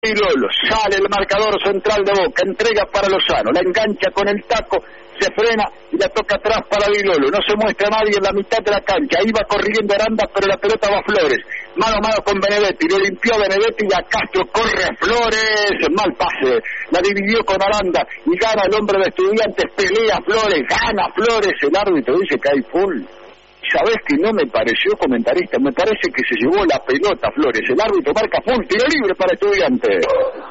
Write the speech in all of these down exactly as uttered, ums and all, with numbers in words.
Y Lolo, sale el marcador central de Boca, entrega para Lozano, la engancha con el taco, se frena y la toca atrás para Di Lolo, no se muestra nadie en la mitad de la cancha, ahí va corriendo Aranda, pero la pelota va a Flores, mano a mano con Benedetti, lo limpió Benedetti y a Castro, corre Flores, mal pase, la dividió con Aranda y gana el hombre de Estudiantes, pelea Flores, gana Flores, el árbitro dice que hay full. ¿Sabés que no me pareció comentarista? Me parece que se llevó la pelota Flores. El árbitro marca full, tiro libre para Estudiantes.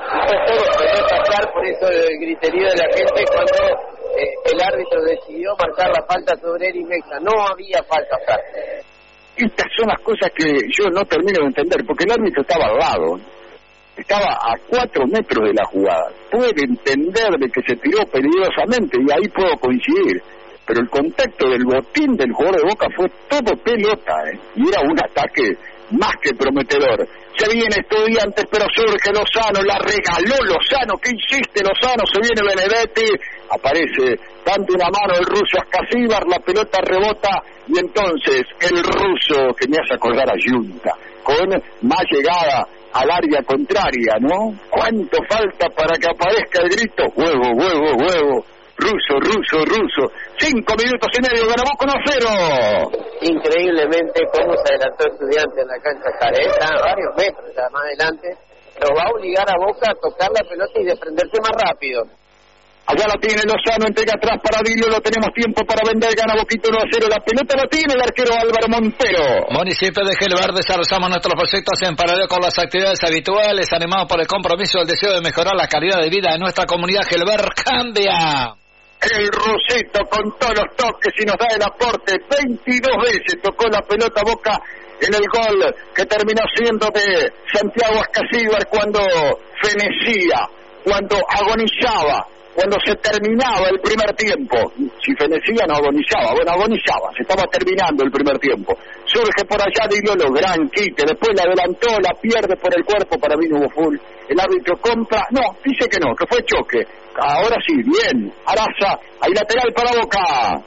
Por eso el griterío de la gente cuando eh, el árbitro decidió marcar la falta sobre Eric Mesa. No había falta acá. Estas son las cosas que yo no termino de entender, porque el árbitro estaba al lado. Estaba a cuatro metros de la jugada. Puede entender de que se tiró peligrosamente y ahí puedo coincidir. Pero el contacto del botín del jugador de Boca fue todo pelota, ¿eh? Y era un ataque más que prometedor. Se viene Estudiantes, pero surge Lozano, la regaló Lozano. ¿Qué hiciste, Lozano? Se viene Benedetti, aparece dando una mano el ruso a Scasíbar, la pelota rebota, y entonces el ruso, que me hace acordar a Junta, con más llegada al área contraria, ¿no? ¿Cuánto falta para que aparezca el grito? Huevo, huevo, huevo. Ruso, ruso, ruso. Cinco minutos y medio, ganó Boca uno a cero. Increíblemente cómo se adelantó Estudiante en la cancha Careta, a varios metros ya más adelante. Lo va a obligar a Boca a tocar la pelota y desprenderse más rápido. Allá la tiene Lozano, entrega atrás para Dilio, lo tenemos tiempo para vender, gana Boquita uno a cero, la pelota la tiene el arquero Álvaro Montero. Municipio de Gelbar, desarrollamos nuestros proyectos en paralelo con las actividades habituales, animados por el compromiso y el deseo de mejorar la calidad de vida de nuestra comunidad. Gelbar cambia. El Rusito con todos los toques y nos da el aporte, veintidós veces tocó la pelota Boca en el gol que terminó siendo de Santiago Scasíbar cuando fenecía, cuando agonizaba, cuando se terminaba el primer tiempo. Si fenecía no agonizaba, bueno, agonizaba, se estaba terminando el primer tiempo. Surge por allá Di Lolo, gran quite, después la adelantó, la pierde por el cuerpo, para mí no hubo full. El árbitro compra, no, dice que no, que fue choque. Ahora sí, bien, Araza, hay lateral para Boca.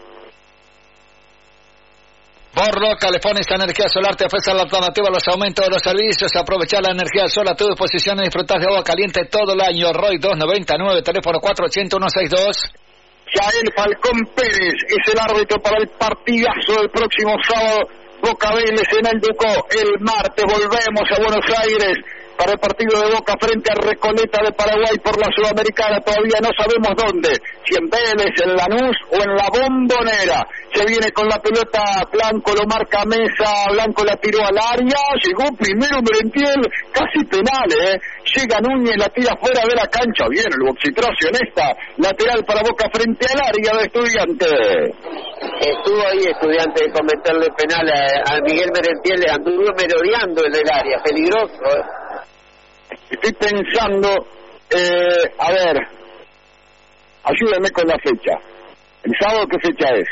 Borro, California, energía solar te ofrece la alternativa a los aumentos de los servicios. Aprovechar la energía del sol a tu disposición y disfrutar de agua caliente todo el año. Roy dos noventa y nueve, teléfono cuatro ochenta, ciento sesenta y dos. Yael Falcón Pérez es el árbitro para el partidazo del próximo sábado. Boca Vélez en el Ducó. El martes volvemos a Buenos Aires para el partido de Boca frente a Recoleta de Paraguay por la Sudamericana. Todavía no sabemos dónde, si en Vélez, en Lanús o en la Bombonera. Se viene con la pelota, Blanco lo marca Mesa, Blanco la tiró al área, llegó primero Merentiel, casi penal, ¿eh? Llega Núñez, la tira fuera de la cancha, bien el boxitracio en esta, lateral para Boca frente al área de Estudiante. Estuvo ahí Estudiante de cometerle penal a, a Miguel Merentiel, le anduvo merodeando en el área, peligroso, ¿eh? Estoy pensando, eh, a ver, ayúdame con la fecha. ¿El sábado qué fecha es?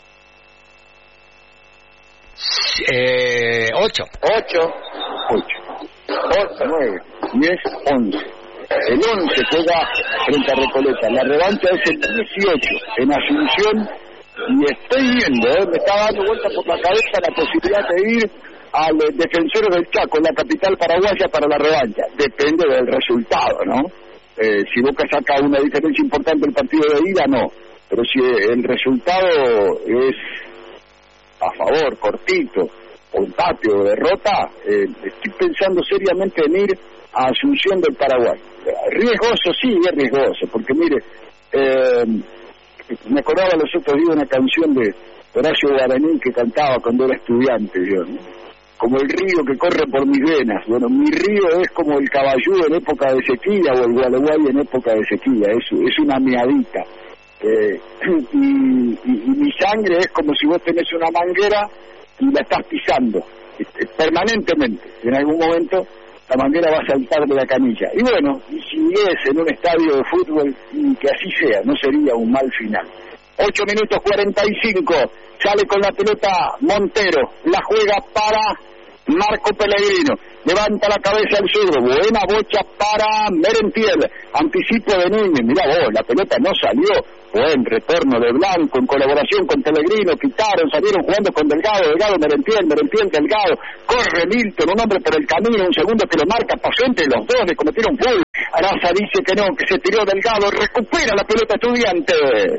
Eh, ocho. Ocho. Ocho. Ocho, nueve, diez, once. El once juega frente a Recoleta. La revancha es el dieciocho en Asunción. Y estoy viendo, ¿eh? Me está dando vuelta por la cabeza la posibilidad de ir al Defensores del Chaco, la capital paraguaya, para la revancha. Depende del resultado, ¿no? Eh, si Boca saca una diferencia importante del partido de ida, no. Pero si el resultado es a favor, cortito, o empate o derrota, eh, estoy pensando seriamente en ir a Asunción del Paraguay. Riesgoso, sí, es riesgoso, porque mire, eh, me acordaba los otros días una canción de Horacio Guaraní que cantaba cuando era estudiante, yo, ¿no? Como el río que corre por mis venas. Bueno, mi río es como el Caballú en época de sequía o el Gualeguay en época de sequía, es, es una meadita. Eh, y, y, y mi sangre es como si vos tenés una manguera y la estás pisando este, permanentemente. En algún momento la manguera va a saltar de la canilla. Y bueno, y si es en un estadio de fútbol, y que así sea, no sería un mal final. ocho minutos cuarenta y cinco, sale con la pelota Montero, la juega para Marco Pellegrino, levanta la cabeza al zurdo, buena bocha para Merentiel, anticipo de Núñez, mirá vos, la pelota no salió, buen retorno de Blanco en colaboración con Pellegrino, quitaron, salieron jugando con Delgado, Delgado, Merentiel, Merentiel, Delgado, corre Milton, un hombre por el camino, un segundo que lo marca, pasó entre los dos, le cometieron full. Araza dice que no, que se tiró Delgado, recupera la pelota Estudiante.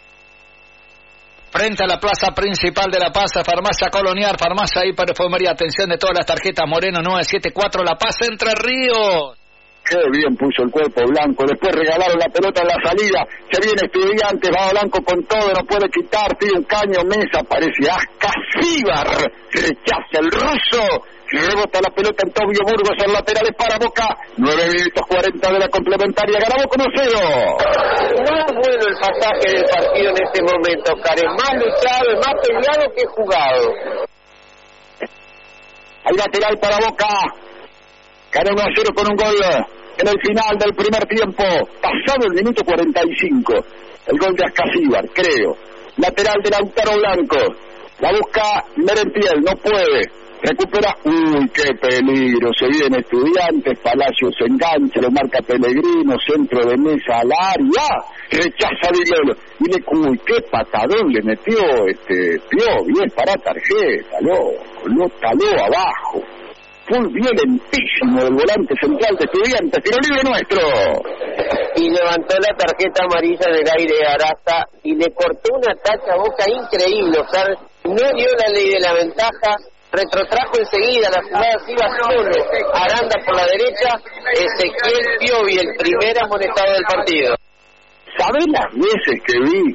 Frente a la plaza principal de La Paz, Farmacia Colonial, Farmacia y Perfumería. Atención de todas las tarjetas, Moreno nueve siete cuatro, La Paz, Entre Ríos. Qué bien puso el cuerpo Blanco, después regalaron la pelota en la salida, se viene Estudiantes, va Blanco con todo, no puede quitar, tira un caño, Mesa, parece Ascasíbar, rechaza el ruso, rebota la pelota en Tobio Burgos, en laterales para Boca, nueve minutos cuarenta de la complementaria, gana Boca uno cero. No es bueno el pasaje del partido en este momento, Oscar, es más luchado, es más peleado que jugado. Hay lateral para Boca, gana uno a cero con un gol en el final del primer tiempo, pasado el minuto cuarenta y cinco, el gol de Ascasíbar, creo, lateral de Lautaro Blanco, la busca Merentiel, no puede, recupera, uy, qué peligro, se viene Estudiantes, Palacio se engancha, lo marca Pellegrino, centro de Mesa al área, rechaza Vilolo, y le, uy, qué patadón le metió este Pio, bien para tarjeta, lo, lo taló abajo. Fue violentísimo el volante central de Estudiantes, tiro libre nuestro. Y levantó la tarjeta amarilla del aire de Araza y le cortó una tacha a Boca increíble, o sea, no dio la ley de la ventaja, retrotrajo enseguida, la jugada se iba solo, Aranda por la derecha, Ezequiel Piovi, el primer amonestado del partido. ¿Sabés las veces que vi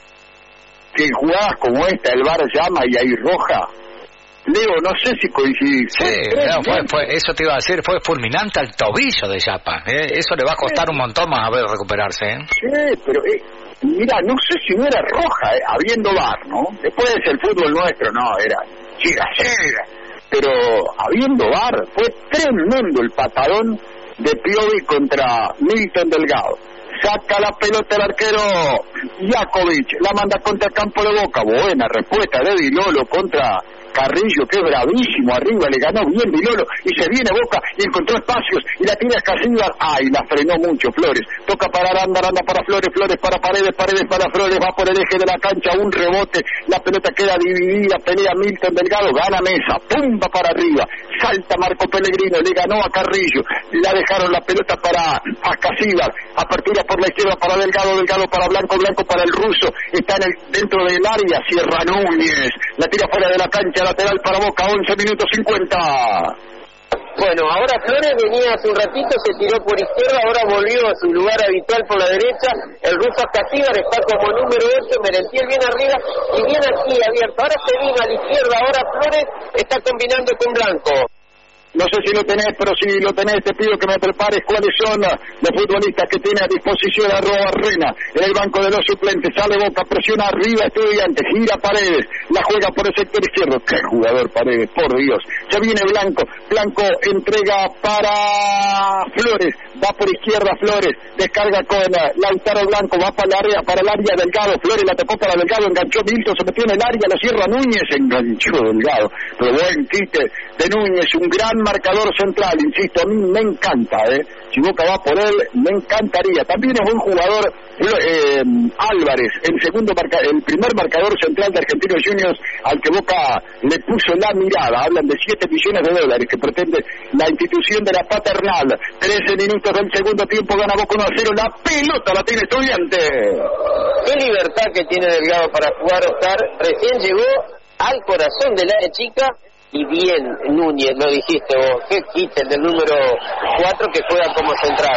que jugadas como esta, el V A R llama y hay roja? Leo, no sé si coincidís. Sí, no, fue, fue, eso te iba a decir, fue fulminante al tobillo de Yapa. ¿eh? Eso le va a costar un montón más a ver recuperarse. ¿eh? Sí, pero eh, mira, no sé si no era roja, eh, habiendo V A R, ¿no? Después el fútbol nuestro, no, era chica, chica. Pero habiendo V A R, fue tremendo el patadón de Piovi contra Milton Delgado. Saca la pelota el arquero Jakovic, la manda contra el campo de Boca. Buena respuesta de Vilolo contra Carrillo, que es bravísimo, arriba le ganó bien Vilolo, y se viene Boca y encontró espacios, y la tira Escasíbar, ay, la frenó mucho Flores, toca para Aranda, Aranda para Flores, Flores para Paredes, Paredes para Flores, va por el eje de la cancha, un rebote, la pelota queda dividida, pelea Milton Delgado, gana Mesa, pumba para arriba, salta Marco Pellegrino, le ganó a Carrillo, la dejaron la pelota para Escasíbar, apertura por la izquierda para Delgado, Delgado para Blanco, Blanco para el ruso, está en el, dentro del área, cierra Núñez, la tira fuera de la cancha, lateral para Boca, once minutos cincuenta. Bueno, ahora Flores venía hace un ratito, se tiró por izquierda, ahora volvió a su lugar habitual por la derecha, el ruso Ascasíbar está como número ocho, Merentiel viene arriba y viene aquí abierto, ahora se vino a la izquierda, ahora Flores está combinando con Blanco. No sé si lo tenés, pero si lo tenés te pido que me prepares cuáles son los futbolistas que tiene a disposición Arroba Rena en el banco de los suplentes. Sale Boca, presiona arriba Estudiantes, gira Paredes, la juega por el sector izquierdo. ¡Qué jugador Paredes, por Dios! Ya viene Blanco, Blanco entrega para Flores, va por izquierda Flores, descarga con Lautaro Blanco, va para el área, para el área Delgado, Flores la tocó para Delgado, enganchó Milton, se metió en el área, lo cierra Núñez, enganchó Delgado, pero buen quite de Núñez, un gran marcador central, insisto, a mí me encanta, ¿eh? Si Boca va por él, me encantaría. También es buen jugador eh, Álvarez, el segundo marca, el primer marcador central de Argentinos Juniors, al que Boca le puso la mirada. Hablan de siete millones de dólares que pretende la institución de la paternal. trece minutos del segundo tiempo, gana Boca uno a cero, la pelota la tiene Estudiante. Qué libertad que tiene Delgado para jugar, Oscar. Recién llegó al corazón del área chica. Y bien, Núñez, lo dijiste vos, qué quite el del número cuatro que juega como central.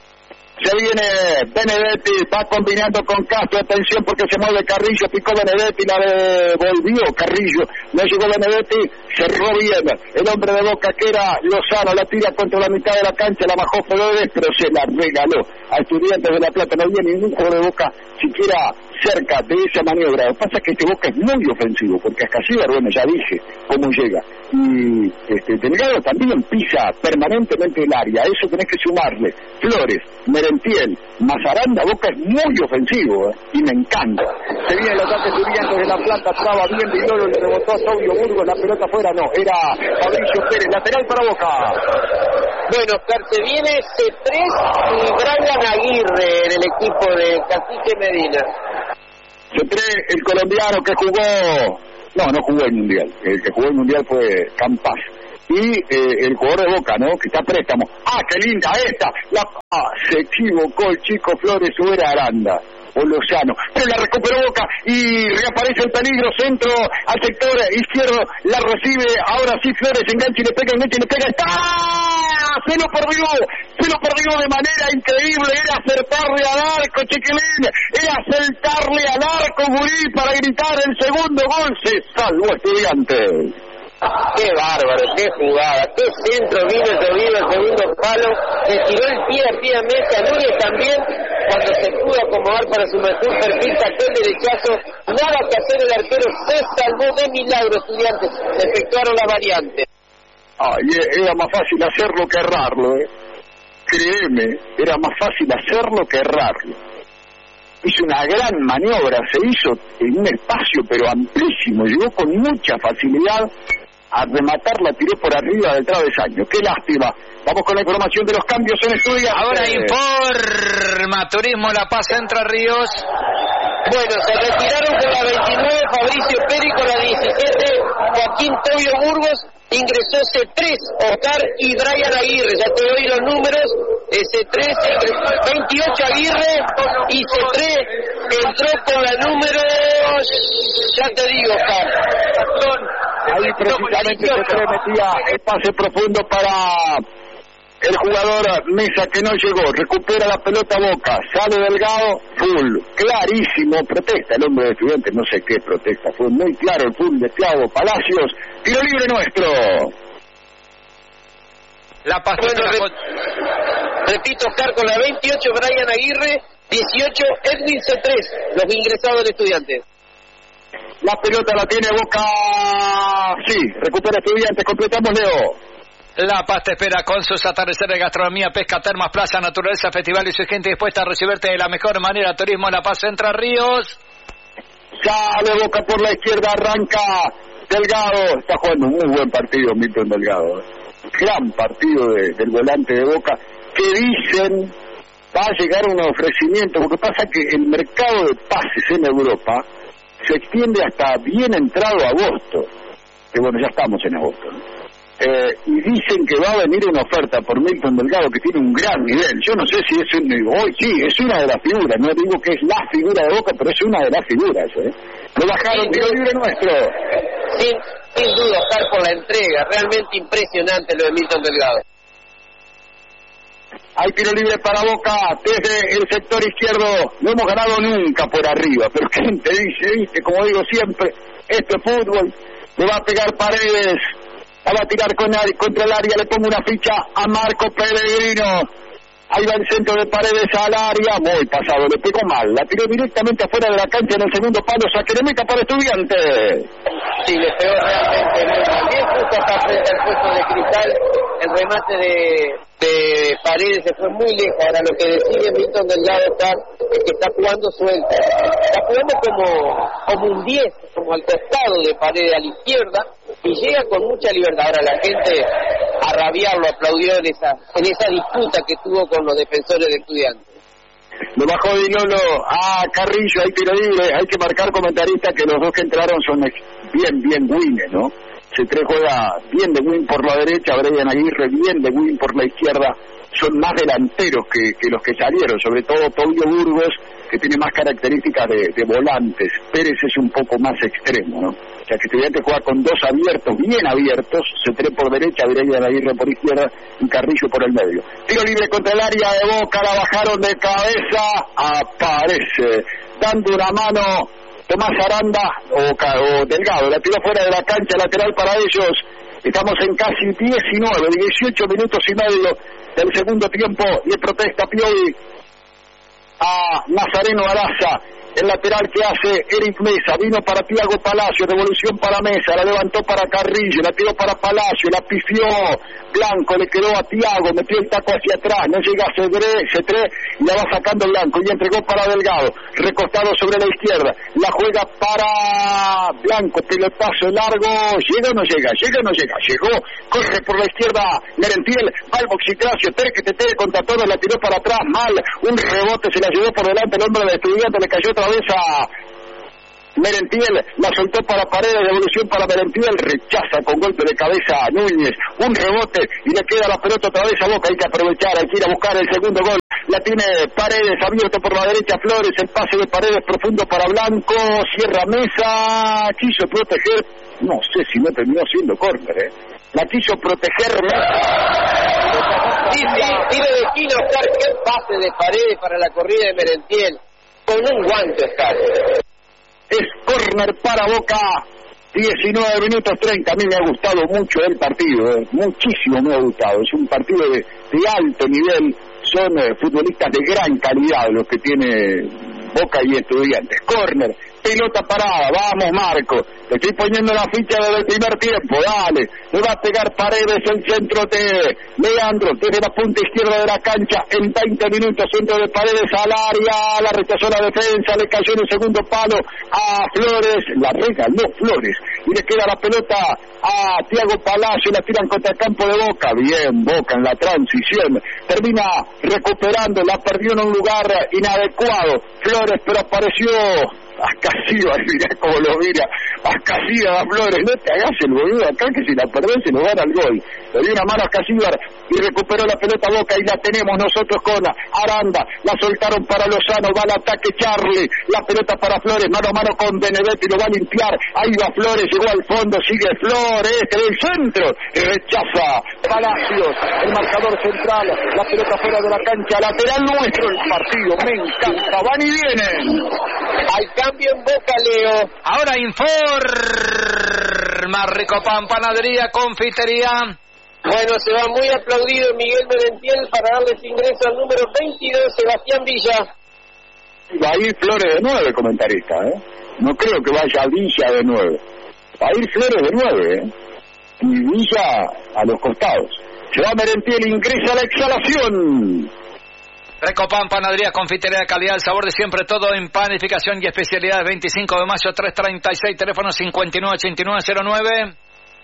Se viene Benedetti, va combinando con Castro, atención porque se mueve Carrillo, picó Benedetti, la devolvió Carrillo, no llegó Benedetti, cerró bien, el hombre de Boca que era Lozano, la tira contra la mitad de la cancha, la bajó Flores, pero se la regaló a Estudiantes de La Plata, no había ningún jugador de Boca siquiera cerca de esa maniobra. Lo que pasa es que este Boca es muy ofensivo, porque Ascasíbar, bueno, ya dije cómo llega, y este Delgado también pisa permanentemente el área, a eso tenés que sumarle Flores, Merentiel, Mazaranda. Boca es muy ofensivo, ¿eh? Y me encanta. Se viene el ataque Estudiantes de La Plata, traba bien Vilolo, le rebotó a Tobio Burgos, la pelota fuera, no, era Fabricio Pérez, lateral para Boca. Bueno, Oscar, se viene C tres y Brian Aguirre en el equipo de Cacique Medina. C tres, el colombiano que jugó, no, no jugó el Mundial, el que jugó el Mundial fue Campas. Y eh, el jugador de Boca, ¿no? Que está a préstamo. ¡Ah, qué linda esta! La, ah, equivocó el Chico Flores o era Aranda o Lozano, pero la recuperó Boca y reaparece el peligro, centro al sector izquierdo, la recibe, ahora sí Flores engancha y le pega, engancha y le pega, ¡está! Se lo perdió, se lo perdió de manera increíble, era acertarle al arco, Chiquilín, era acertarle al arco, Gurí, para gritar el segundo gol, se salvó Estudiantes. Qué bárbaro, qué jugada, qué centro vino el vino el segundo palo, le tiró el pie a pie a Mesa, Núñez también, cuando se pudo acomodar para su mejor perfil, sacó el derechazo, nada que hacer el arquero, se salvó de milagro, Estudiantes, efectuaron la variante. Ay, era más fácil hacerlo que errarlo, eh. Créeme, era más fácil hacerlo que errarlo. Hizo una gran maniobra, se hizo en un espacio pero amplísimo, llegó con mucha facilidad a rematar, la tiró por arriba del travesaño. Qué lástima. Vamos con la información de los cambios en Estudiantes. Ahora informa Turismo La Paz Entre Ríos. Bueno, se retiraron con la veintinueve Fabricio Peri, con la diecisiete Joaquín Tobio Burgos, ingresó C tres Oscar y Brian Aguirre, ya te doy los números, C tres veintiocho Aguirre y C tres entró con la número, ya te digo Oscar. Ahí precisamente C tres metía el pase profundo para el jugador Mesa, que no llegó, recupera la pelota Boca, sale Delgado, full, clarísimo, protesta el hombre de Estudiantes, no sé qué protesta, fue muy claro el full de Thiago Palacios, tiro libre nuestro. La Paz. Bueno, re- repito Oscar, con la veintiocho Brian Aguirre, dieciocho Edwin C tres, los ingresados de Estudiantes. La pelota la tiene Boca, sí, recupera Estudiantes, completamos Leo. La Paz te espera con sus atardeceres, gastronomía, pesca, termas, plaza, naturaleza, festival y su gente dispuesta a recibirte de la mejor manera. Turismo La Paz Entre Ríos. Sale Boca por la izquierda, arranca Delgado, está jugando un muy buen partido Milton Delgado, ¿eh? Gran partido de, del volante de Boca, que dicen va a llegar un ofrecimiento, porque pasa que el mercado de pases en Europa se extiende hasta bien entrado agosto, que bueno, ya estamos en agosto, ¿no? Eh, y dicen que va a venir una oferta por Milton Delgado, que tiene un gran nivel. Yo no sé si es un, hoy sí, es una de las figuras, no digo que es la figura de Boca, pero es una de las figuras, ¿eh? Lo bajaron, tiro libre nuestro. Sin, sin duda, estar por la entrega, realmente impresionante lo de Milton Delgado. Hay tiro libre para Boca desde el sector izquierdo. No hemos ganado nunca por arriba, pero ¿quién te dice? ¿Viste? Como digo siempre, esto es fútbol. Le va a pegar Paredes. La va a tirar con, contra el área, le pongo una ficha a Marco Pellegrino. Ahí va el centro de Paredes al área, muy pasado, le pegó mal. La tiró directamente afuera de la cancha en el segundo palo, saque de meta para Estudiantes. Sí, le pegó realmente muy mal. Bien justo acá frente al puesto de Cristal, el remate de, de Paredes se fue muy lejos. Ahora lo que decide Milton Delgado está, es que está jugando suelta. Está jugando como, como un diez, como al costado de Paredes a la izquierda, y llega con mucha libertad. Ahora la gente a rabiarlo, aplaudió en esa, en esa disputa que tuvo con los defensores de Estudiantes. Lo bajó Di Lolo a Carrillo, hay tiro libre, hay que marcar, comentarista, que los dos que entraron son bien, bien wings, ¿no? C tres juega bien de wing por la derecha, Brian Aguirre bien de wing por la izquierda, son más delanteros que, que los que salieron, sobre todo Tobio Burgos, que tiene más características de, de volantes. Pérez es un poco más extremo, ¿no? O sea, que Estudiantes juega con dos abiertos, bien abiertos, C tres por derecha, Brian Aguirre por izquierda y Carrillo por el medio. Tiro libre contra el área de Boca, la bajaron de cabeza, aparece, dando una mano Tomás Aranda o, o Delgado, la tiró fuera de la cancha, lateral para ellos. Estamos en casi diecinueve, dieciocho minutos y medio del segundo tiempo, y protesta Piovi a Nazareno Araza, el lateral que hace Eric Mesa, vino para Thiago Palacio, devolución para Mesa, la levantó para Carrillo, la tiró para Palacio, la pifió Blanco, le quedó a Thiago, metió el taco hacia atrás, no llega a C tres y la va sacando Blanco y entregó para Delgado, recostado sobre la izquierda, la juega para Blanco, pelotazo largo, llega o no llega, llega o no llega, llegó, corre por la izquierda Merentiel, va al boxitracio, tere que te tere contra todos, la tiró para atrás, mal, un rebote, se la llevó por delante el hombre de Estudiante, le cayó otra vez a Merentiel, la soltó para Paredes, devolución para Merentiel, rechaza con golpe de cabeza a Núñez, un rebote y le queda la pelota otra vez a Boca, hay que aprovechar, hay que ir a buscar el segundo gol, la tiene Paredes, abierto por la derecha Flores, el pase de Paredes profundo para Blanco, cierra Mesa, quiso proteger, no sé si no terminó siendo córner, ¿eh? La quiso proteger Mesa. Sí, sí, tiro de esquina, Oscar, qué pase de Paredes para la corrida de Merentiel, con un guante, Oscar. Es córner para Boca. diecinueve minutos treinta, a mí me ha gustado mucho el partido, eh. muchísimo me ha gustado, es un partido de, de alto nivel, son eh, futbolistas de gran calidad los que tiene Boca y Estudiantes. Córner, pelota parada, vamos Marco, te estoy poniendo la ficha desde el primer tiempo, dale, le va a pegar Paredes el centro de Leandro, desde la punta izquierda de la cancha, en veinte minutos, centro de Paredes al área, la rechazó la defensa, le cayó en el segundo palo a Flores, la regaló Flores, y le queda la pelota a Thiago Palacio, la tiran contra el campo de Boca, bien Boca en la transición, termina recuperando, la perdió en un lugar inadecuado, Flores, pero apareció Ascasíbar, mirá cómo lo mira, Ascasíbar, Flores, no te hagas el boludo acá que si la perdés se nos gana el gol. Le dio una mano a Ascasíbar y recuperó la pelota Boca y la tenemos nosotros con Aranda, la soltaron para Lozano, va al ataque Charlie, la pelota para Flores, mano a mano con Benedetti, lo va a limpiar, ahí va Flores, llegó al fondo, sigue Flores, del centro, rechaza Palacios, el marcador central, la pelota fuera de la cancha, lateral nuestro, el partido, me encanta, van y vienen. Al cambio en Boca, Leo. Ahora informa Ricopan, panadería, confitería. Bueno, se va muy aplaudido Miguel Merentiel para darles ingreso al número veintidós, Sebastián Villa. Va a ir Flores de nueve, comentarista, ¿eh? No creo que vaya Villa de nueve. Va a ir Flores de nueve, ¿eh? Y Villa a los costados. Se va Merentiel, ingresa a la exhalación. Recopan, panadería, confitería de calidad, el sabor de siempre, todo en panificación y especialidades. Veinticinco de mayo, trescientos treinta y seis, teléfono cincuenta y nueve ochenta y nueve cero nueve.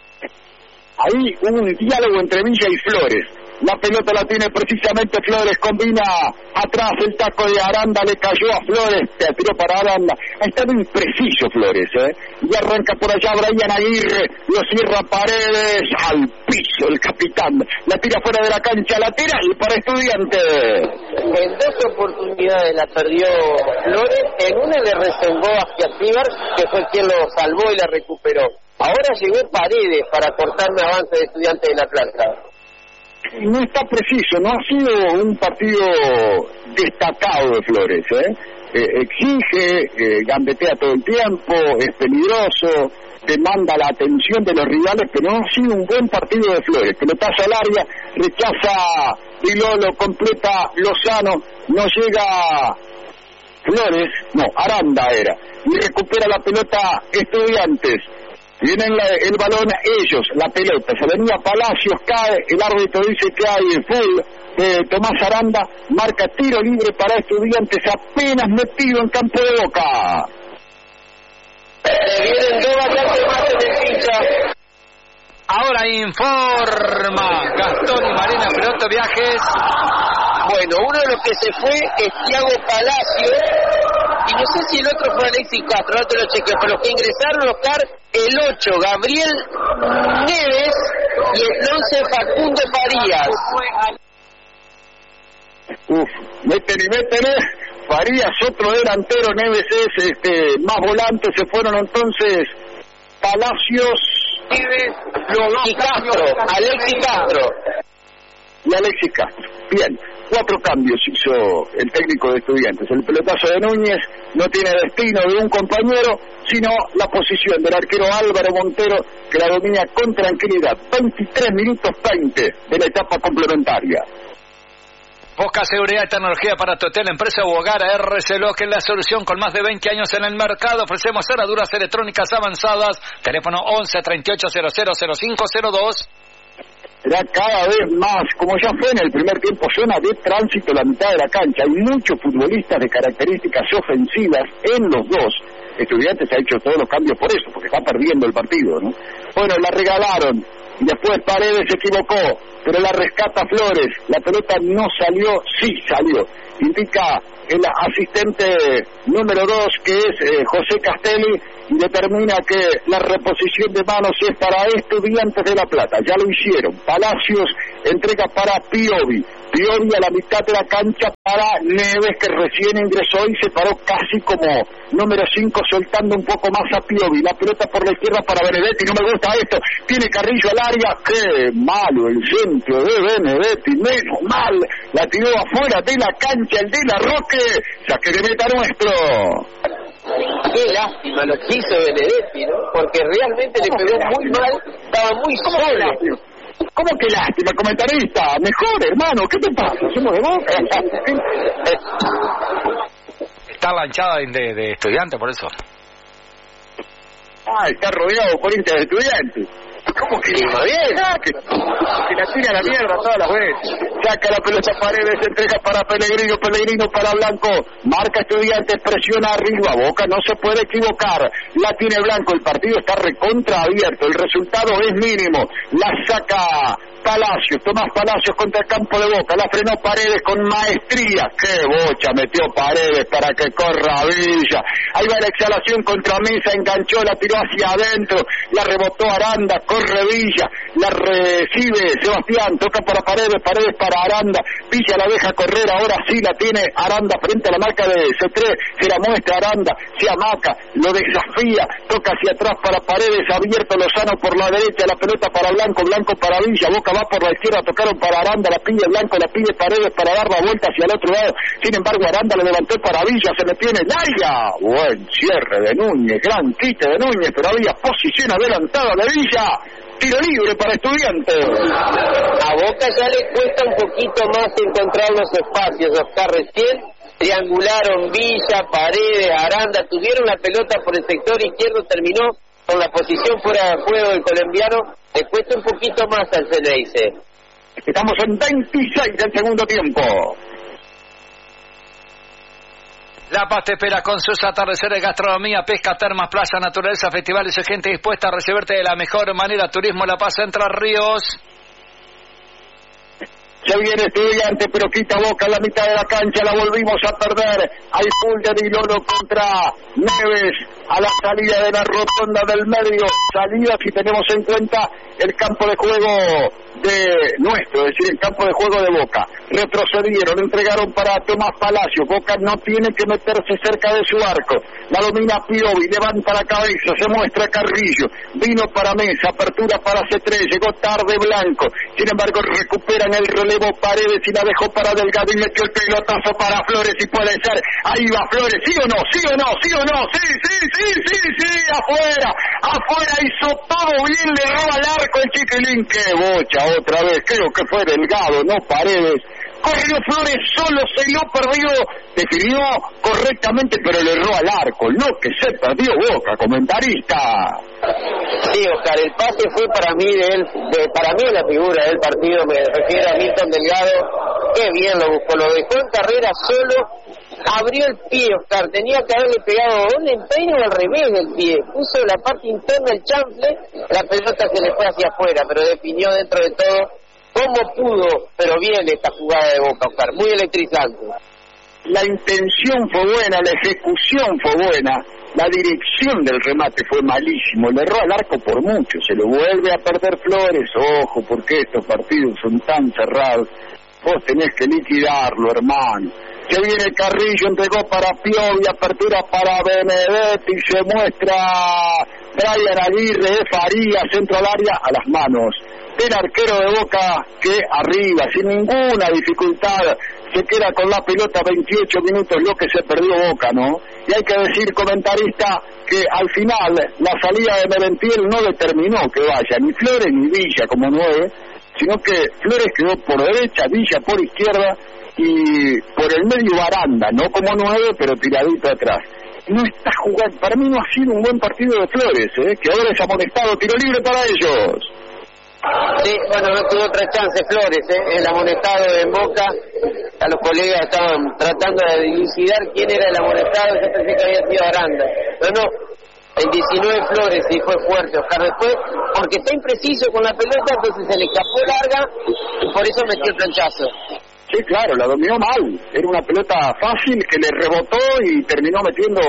Ahí hubo un diálogo entre Villa y Flores. La pelota la tiene precisamente Flores, combina atrás el taco de Aranda, le cayó a Flores, te tiró para Aranda. Ha estado impreciso Flores, ¿eh? Y arranca por allá Brian Aguirre, lo cierra Paredes, al piso el capitán, la tira fuera de la cancha, lateral para Estudiantes. En dos oportunidades la perdió Flores, en una le reservó hacia Cibar, que fue quien lo salvó y la recuperó. Ahora llegó Paredes para cortar un avance de Estudiantes de La Plata. No está preciso, no ha sido un partido destacado de Flores, ¿eh? Eh, exige, eh, gambetea todo el tiempo, es peligroso, demanda la atención de los rivales, pero no ha sido un buen partido de Flores. Pelotazo al área, rechaza Dilolo, completa Lozano, no llega Flores, no, Aranda era, y recupera la pelota Estudiantes. Tienen la, el balón ellos, la pelota, se venía Palacios, cae, el árbitro dice que hay full, eh, Tomás Aranda marca tiro libre para Estudiantes, apenas metido en campo de Boca. Eh, vienen dos vacantes más en el pincha. Ahora informa Gastón y Marina Peroto Viajes. Bueno, uno de los que se fue es Thiago Palacio, y no sé si el otro fue Alexis Castro, no te lo chequeo, pero los que ingresaron, Oscar, el ocho, Gabriel Neves, y el once, Facundo Farías. Uf, meten y meten, ¿eh? Farías, otro delantero, Neves es este, más volante, se fueron entonces Palacios, Neves, y Castro, Alexis Castro. Y Alexis Castro. Bien, cuatro cambios hizo el técnico de Estudiantes. El pelotazo de Núñez no tiene destino de un compañero, sino la posición del arquero Álvaro Montero, que la domina con tranquilidad. veintitrés minutos veinte de la etapa complementaria. Busca seguridad y tecnología para tu hotel, empresa u hogar. R C L O, que es la solución con más de veinte años en el mercado. Ofrecemos cerraduras electrónicas avanzadas. Teléfono once treinta y ocho cero cero cero cinco cero dos. Será cada vez más, como ya fue en el primer tiempo, zona de tránsito la mitad de la cancha. Hay muchos futbolistas de características ofensivas en los dos. Estudiantes ha hecho todos los cambios por eso, porque está perdiendo el partido, ¿no? Bueno, la regalaron, y después Paredes se equivocó, pero la rescata Flores. La pelota no salió, sí salió. Indica el asistente número dos, que es eh, José Castelli, y determina que la reposición de manos es para Estudiantes de La Plata. Ya lo hicieron. Palacios entrega para Piovi. Piovi a la mitad de la cancha para Neves, que recién ingresó y se paró casi como número cinco, soltando un poco más a Piovi. La pelota por la izquierda para Benedetti. No me gusta esto. Tiene Carrillo al área. ¡Qué malo el centro de Benedetti! Menos mal. La tiró afuera de la cancha el de la Roque. Saque de meta nuestro. Qué lástima lo que hizo Benedetti, ¿no? Porque realmente le pegó muy mal. Estaba muy solo. ¿Cómo que lástima, comentarista? Mejor, hermano, ¿qué te pasa? ¿Somos de Boca? Está lanchada de, de estudiante, por eso. Ah, está rodeado por hinchas de estudiantes. ¿Cómo que no? Bien, ah, que, que la tira a la mierda todas las veces. Saca la pelota Paredes, entrega para Pellegrino, Pellegrino para Blanco, marca Estudiantes, presiona arriba, Boca no se puede equivocar, la tiene Blanco, el partido está recontra abierto, el resultado es mínimo, la saca Palacios, Tomás Palacios contra el campo de Boca, la frenó Paredes con maestría, qué bocha metió Paredes para que corra Villa, ahí va la exhalación contra Mesa, enganchó, la tiró hacia adentro, la rebotó Aranda, corre Villa, la recibe Sebastián, toca para Paredes, Paredes para Aranda, Villa la deja correr, ahora sí la tiene Aranda frente a la marca de C tres, se la muestra Aranda, se amaca, lo desafía, toca hacia atrás para Paredes, abierto Lozano por la derecha, la pelota para Blanco, Blanco para Villa, Boca va por la izquierda, tocaron para Aranda, la pide Blanco, la pide Paredes para dar la vuelta hacia el otro lado, sin embargo Aranda le levantó para Villa, se metió en el área, buen cierre de Núñez, gran quite de Núñez, pero había posición adelantada de Villa, tiro libre para Estudiantes. A Boca ya le cuesta un poquito más encontrar los espacios, Oscar, recién triangularon Villa, Paredes, Aranda, tuvieron la pelota por el sector izquierdo, terminó con la posición fuera de juego del colombiano, le cuesta un poquito más al Ceneice. Estamos en veintiséis del segundo tiempo. La Paz te espera con sus atardeceres, gastronomía, pesca, termas, playa, naturaleza, festivales y gente dispuesta a recibirte de la mejor manera. Turismo La Paz, Entre Ríos. Se viene Estudiante, pero quita Boca en la mitad de la cancha, la volvimos a perder. Hay full de Dilolo contra Neves a la salida de la rotonda del medio. Salida si tenemos en cuenta el campo de juego de nuestro, es decir, el campo de juego de Boca. Retrocedieron, entregaron para Tomás Palacio. Boca no tiene que meterse cerca de su arco. La domina Piovi, levanta la cabeza, se muestra Carrillo. Vino para Mesa, apertura para C tres, llegó tarde Blanco. Sin embargo, recuperan el relevo Paredes y la dejó para Delgado y metió el pelotazo para Flores y puede ser. Ahí va Flores, ¿sí o no? ¿Sí o no? ¿Sí o no? Sí, sí, sí, sí, sí, afuera. Afuera hizo todo bien, le roba al arco el Chiquilín. ¡Qué bocha! Otra vez, creo que fue Delgado, no Paredes. Corrió Flores, solo se lo perdió, definió correctamente, pero le erró al arco. No, que se perdió Boca, comentarista. Sí, Oscar, el pase fue para mí de él, de, para mí la figura del partido, me refiero a Milton Delgado. Qué bien lo buscó, lo dejó en carrera solo, abrió el pie, Oscar, tenía que haberle pegado un empeño al revés del pie, puso la parte interna el chanfle, la pelota se le fue hacia afuera, pero definió dentro de todo como pudo, pero bien esta jugada de Boca, Oscar, muy electrizante. La intención fue buena, la ejecución fue buena, la dirección del remate fue malísimo, le erró al arco por mucho, se lo vuelve a perder Flores, ojo, porque estos partidos son tan cerrados, vos tenés que liquidarlo, hermano. Se viene Carrillo, entregó para Piovi, apertura para Benedetti, se muestra Brian Aguirre de Faría, centro al área, a las manos del arquero de Boca, que arriba, sin ninguna dificultad, se queda con la pelota veintiocho minutos, lo que se perdió Boca, ¿no? Y hay que decir, comentarista, que al final la salida de Merentiel no determinó que vaya ni Flores ni Villa como nueve, sino que Flores quedó por derecha, Villa por izquierda, y por el medio Aranda, no como nueve, pero tiradito atrás. No está jugando, para mí no ha sido un buen partido de Flores, ¿eh? Que ahora es amonestado, tiro libre para ellos. Sí, bueno, no tuvo otra chance Flores, ¿eh? El amonestado en Boca, a los colegas estaban tratando de dilucidar quién era el amonestado, yo pensé que había sido Aranda, pero no, el diecinueve Flores, y fue fuerte, Oscar, después, porque está impreciso con la pelota, entonces se le escapó larga, y por eso metió el planchazo. Sí, claro, la dominó mal, era una pelota fácil que le rebotó y terminó metiendo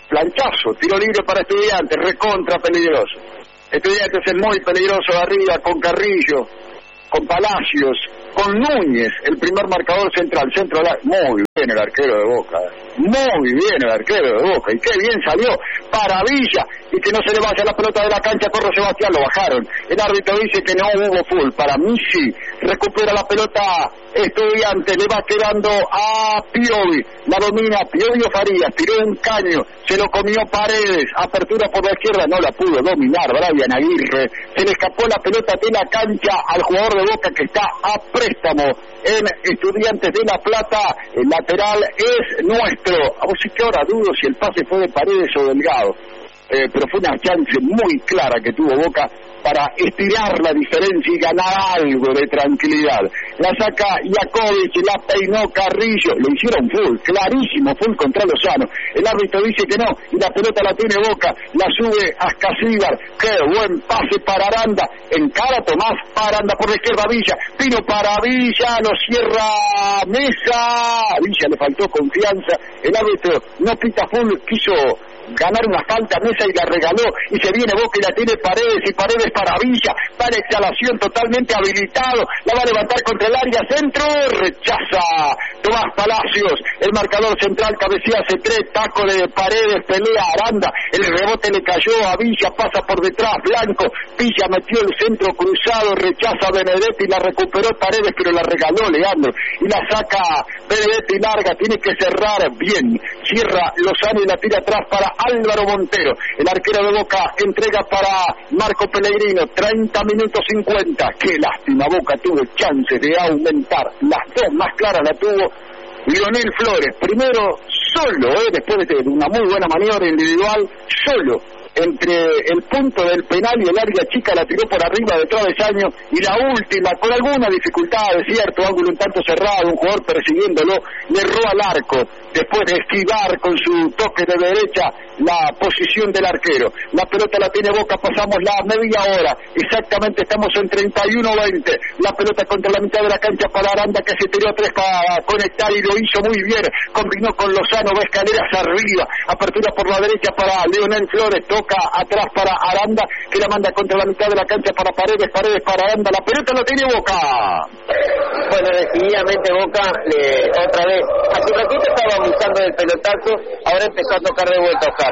planchazo, tiro libre para Estudiantes, recontra peligroso. Estudiantes es muy peligroso de arriba, con Carrillo, con Palacios, con Núñez, el primer marcador central, centro de la... Muy bien el arquero de Boca, muy bien el arquero de Boca, y qué bien salió para Villa, y que no se le vaya la pelota de la cancha, corre Sebastián, lo bajaron. El árbitro dice que no hubo full, para mí sí, recupera la pelota Estudiante, le va quedando a Piovi, la domina Piovi Farías, tiró un caño, se lo comió Paredes, apertura por la izquierda, no la pudo dominar Brian Aguirre, se le escapó la pelota de la cancha al jugador de Boca que está a préstamo en Estudiantes de La Plata, el lateral es nuestro. A vos sí que ahora dudo si el pase fue de Paredes o Delgado, eh, pero fue una chance muy clara que tuvo Boca para estirar la diferencia y ganar algo de tranquilidad. La saca Jakovic, la peinó Carrillo, le hicieron full, clarísimo full contra Lozano. El árbitro dice que no, y la pelota la tiene Boca, la sube a Ascasíbar, qué buen pase para Aranda, encara Tomás para Aranda por la izquierda Villa, Pino para Villa, lo cierra Mesa, a Villa le faltó confianza, el árbitro no pita full, quiso ganar una falta Mesa y la regaló, y se viene Boca y la tiene Paredes, y Paredes para Villa, va la exhalación totalmente habilitado, la va a levantar contra el área, centro, rechaza Tomás Palacios, el marcador central cabecea C tres, taco de Paredes, pelea Aranda, el rebote le cayó a Villa, pasa por detrás, Blanco, Villa metió el centro cruzado, rechaza Benedetti, la recuperó Paredes, pero la regaló Leandro, y la saca Benedetti larga, tiene que cerrar bien, cierra Lozano y la tira atrás para Álvaro Montero, el arquero de Boca entrega para Marco Pellegrino, treinta minutos cincuenta, qué lástima, Boca tuvo chance de aumentar, las dos más claras la tuvo Lionel Flores, primero solo, eh, después de una muy buena maniobra individual, solo, entre el punto del penal y el área chica, la tiró por arriba de travesaño, y la última, con alguna dificultad, es cierto, ángulo un tanto cerrado, un jugador persiguiéndolo, le erró al arco, después de esquivar con su toque de derecha la posición del arquero. La pelota la tiene Boca, pasamos la media hora, exactamente estamos en treinta y uno veinte, la pelota contra la mitad de la cancha para Aranda, que se tiró tres para conectar y lo hizo muy bien, combinó con Lozano, va escaleras arriba, apertura por la derecha para Leonel Flores, toca atrás para Aranda, que la manda contra la mitad de la cancha para Paredes, Paredes para Aranda, la pelota la tiene Boca. Bueno, decididamente Boca, le, otra vez, hace un ratito estaba abusando del pelotazo, ahora empezó a tocar de vuelta Oscar.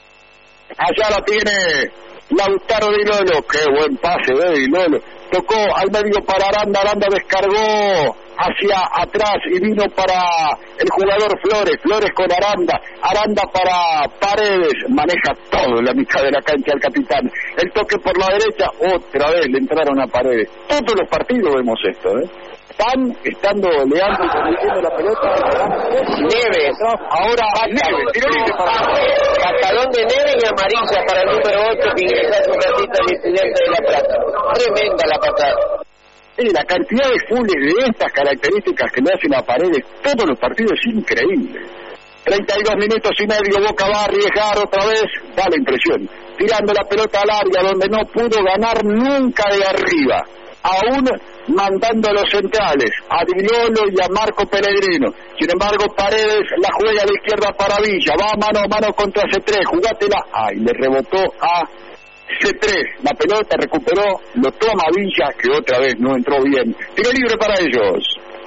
Allá la tiene Lautaro Di Lolo, qué buen pase de Di Lolo, tocó al medio para Aranda, Aranda descargó hacia atrás y vino para el jugador Flores, Flores con Aranda, Aranda para Paredes, maneja todo en la mitad de la cancha el capitán, el toque por la derecha, otra vez le entraron a Paredes, todos los partidos vemos esto, ¿eh? Están estando Leandro conduciendo la pelota, Neves, ahora Neves, tiro libre para pantalón de Neves y amarilla para el número ocho que ingresa hace un ratito al Estudiante de La Plata, tremenda la patada. Sí, la cantidad de fulles de estas características que le hacen a Paredes todos los partidos es increíble. treinta y dos minutos y medio, Boca va a arriesgar otra vez, da la impresión, tirando la pelota al área donde no pudo ganar nunca de arriba, aún mandando a los centrales, a Di Lolo y a Marco Pellegrino. Sin embargo, Paredes la juega a la izquierda para Villa, va mano a mano contra C tres, jugátela, ay, le rebotó a C tres, la pelota recuperó, lo toma Villa, que otra vez no entró bien. Tiro libre para ellos.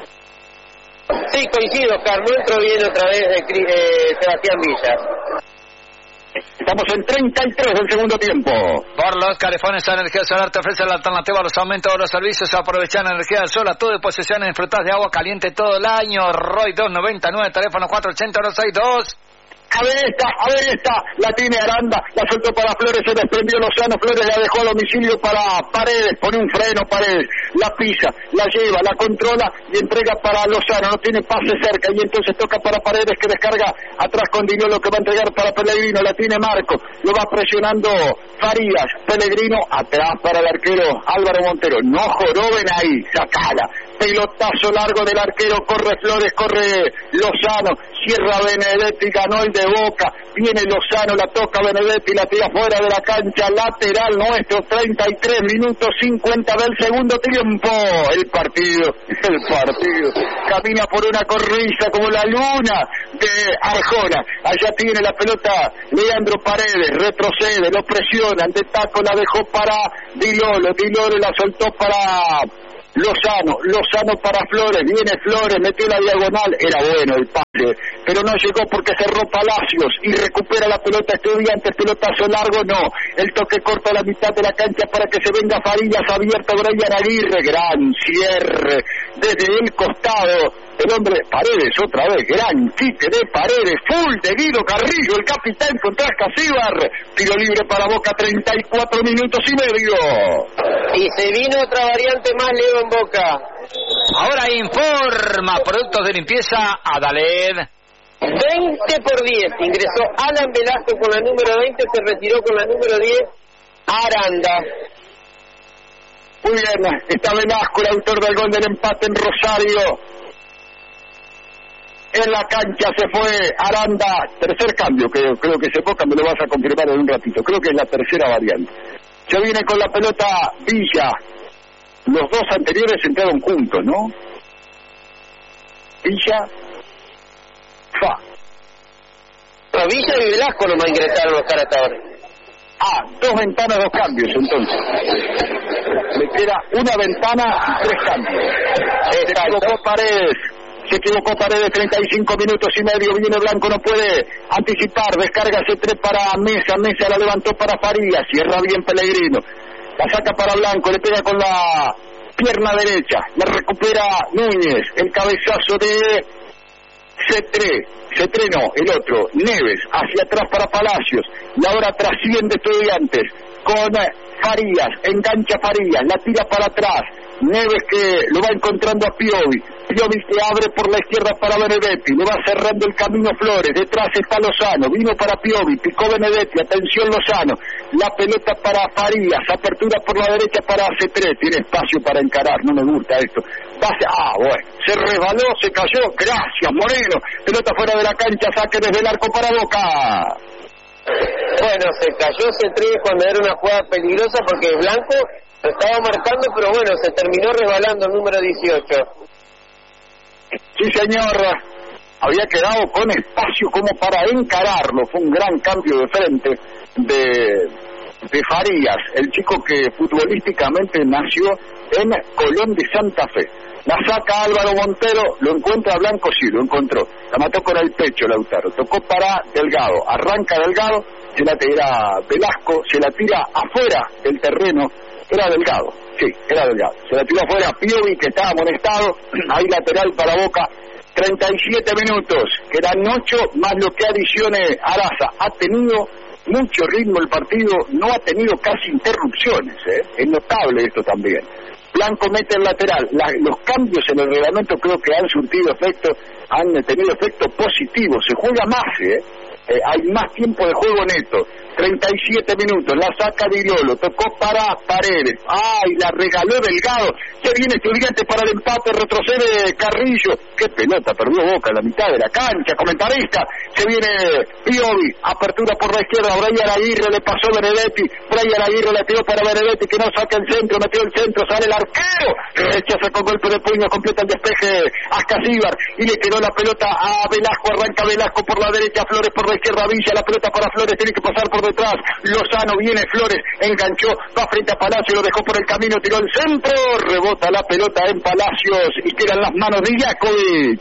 Sí, coincido, Oscar, no entró bien otra vez de, de Sebastián Villa. Estamos en treinta y tres del segundo tiempo. Por los calefones Energía Solar te ofrece la alternativa a los aumentos de los servicios. Aprovechar energía del sol a todo y posesión en disfrutar de agua caliente todo el año. Roy dos noventa y nueve, teléfono cuatro ochenta, uno sesenta y dos. A ver esta, a ver esta, la tiene Aranda, la soltó para Flores, se desprendió Lozano, Flores la dejó a domicilio para Paredes, pone un freno Paredes, la pisa, la lleva, la controla y entrega para Lozano, no tiene pase cerca y entonces toca para Paredes que descarga atrás con Di Lolo que va a entregar para Pellegrino, la tiene Marco, lo va presionando Farías, Pellegrino atrás para el arquero Álvaro Montero, no joroben ahí, sacala. Pelotazo largo del arquero, corre Flores, corre Lozano, cierra Benedetti, ganó el de Boca, viene Lozano, la toca Benedetti, la tira fuera de la cancha, lateral nuestro, treinta y tres minutos cincuenta del segundo tiempo. El partido, el partido, camina por una cornisa como la luna de Arjona. Allá tiene la pelota Leandro Paredes, retrocede, lo presionan, de taco la dejó para Di Lolo, Di Lolo la soltó para Lozano, Lozano para Flores, viene Flores, metió la diagonal, era bueno el pase, pero no llegó porque cerró Palacios y recupera la pelota Estudiantes, pelotazo largo, no, el toque corto a la mitad de la cancha para que se venga Farías, abierto Brian Aguirre, gran cierre desde el costado, el hombre Paredes otra vez, gran quite de Paredes, full de Guido Carrillo, el capitán contra Casíbar, tiro libre para Boca, treinta y cuatro minutos y medio. Y se vino otra variante más, Leo, en Boca. Ahora informa Productos de Limpieza Adaled. veinte por diez, ingresó Alan Velasco con la número veinte, se retiró con la número diez, Aranda. Muy bien, está Velasco, el autor del gol del empate en Rosario. En la cancha se fue Aranda, tercer cambio, que creo que se Boca, me lo vas a confirmar en un ratito, creo que es la tercera variante. Se viene con la pelota Villa, los dos anteriores entraron juntos, ¿no? Villa, Fa. No, Villa y Velasco no me ingresaron los caras hasta ahora. Ah, dos ventanas, dos cambios, entonces. Le queda una ventana, tres cambios. Se equivocó Paredes. Se equivocó Paredes, treinta y cinco minutos y medio, viene Blanco, no puede anticipar, descarga C tres para Mesa, Mesa la levantó para Farías, cierra bien Pellegrino, la saca para Blanco, le pega con la pierna derecha, la recupera Núñez, el cabezazo de C tres, C tres no, el otro, Neves, hacia atrás para Palacios, y ahora trasciende Estudiantes, con Farías, engancha Farías, la tira para atrás, Neves que lo va encontrando a Piovi, Piovi que abre por la izquierda para Benedetti, le va cerrando el camino Flores, detrás está Lozano, vino para Piovi, picó Benedetti, atención Lozano, la pelota para Farías, apertura por la derecha para C tres, tiene espacio para encarar, no me gusta esto, pase, ah bueno, se resbaló, se cayó, gracias Moreno, pelota fuera de la cancha, saque desde el arco para Boca. Bueno, se cayó C tres cuando era una jugada peligrosa porque Blanco lo estaba marcando, pero bueno, se terminó resbalando el número dieciocho. Sí, señor, había quedado con espacio como para encararlo, fue un gran cambio de frente de, de Farías, el chico que futbolísticamente nació en Colón de Santa Fe. La saca Álvaro Montero, lo encuentra Blanco, sí, lo encontró, la mató con el pecho Lautaro, tocó para Delgado, arranca Delgado, se la tira Velasco, se la tira afuera del terreno, era Delgado, sí, era Delgado, se la tiró afuera Piovi que estaba amonestado, ahí lateral para Boca, treinta y siete minutos, quedan ocho más lo que adicione Araza, ha tenido mucho ritmo el partido, no ha tenido casi interrupciones, ¿eh? Es notable esto también. Blanco mete el lateral, la, los cambios en el reglamento creo que han surtido efecto, han tenido efecto positivo, se juega más, ¿eh? Eh, hay más tiempo de juego neto, treinta y siete minutos, la saca Di Lolo, tocó para Paredes, ay, la regaló Delgado, se viene Estudiantes para el empate, retrocede Carrillo, qué pelota, perdió Boca en la mitad de la cancha, comentarista, se viene Piovi, apertura por la izquierda, Brian Aguirre le pasó Benedetti, Brian Aguirre la tiró para Benedetti que no saca el centro, metió el centro, sale el arquero, rechaza con golpe de puño, completa el despeje a Casíbar y le quedó la pelota a Velasco, arranca Velasco por la derecha, Flores por la izquierda, Villa, la pelota para Flores, tiene que pasar por detrás, Lozano viene Flores, enganchó, va frente a Palacios, lo dejó por el camino, tiró el centro, rebota la pelota en Palacios y quedan las manos de Jakovic.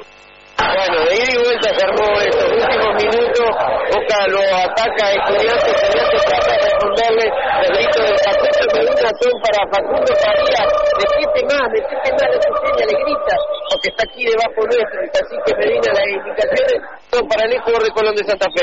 Bueno, de ida y vuelta se armó estos últimos minutos, Boca lo ataca a Estudiantes, Estudiantes trata de responderle el grito del Facundo Medina, son para Facundo Farías, metete más, metete más de su seña, le grita, porque está aquí debajo nuestro, el cacique Medina, las indicaciones son para el jugador de Colón de Santa Fe.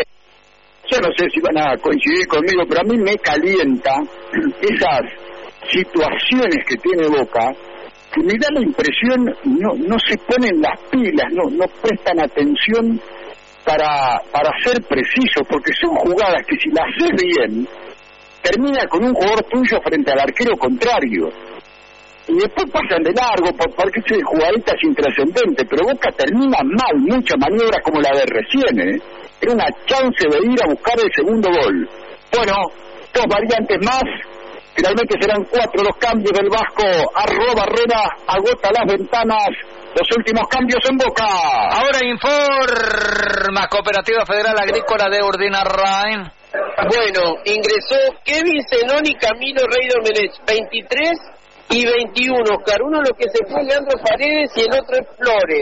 Yo no sé si van a coincidir conmigo, pero a mí me calienta esas situaciones que tiene Boca, que me da la impresión no no se ponen las pilas, no no prestan atención para para ser precisos, porque son jugadas que si las haces bien termina con un jugador tuyo frente al arquero contrario. y después pasan de largo, por, porque ese jugadita es intrascendente, pero Boca termina mal, muchas maniobras como la de recién, ¿eh? Era una chance de ir a buscar el segundo gol. Bueno, dos variantes más, finalmente serán cuatro los cambios del Vasco. Arroba Herrera, agota las ventanas, los últimos cambios en Boca. Ahora informa Cooperativa Federal Agrícola de Urdinarrain. Bueno, ingresó Kevin Zenón y Camilo Rey Domenech, veintitrés y veintiuno, Oscar. Uno lo que se fue Leandro Paredes y el otro es Flores.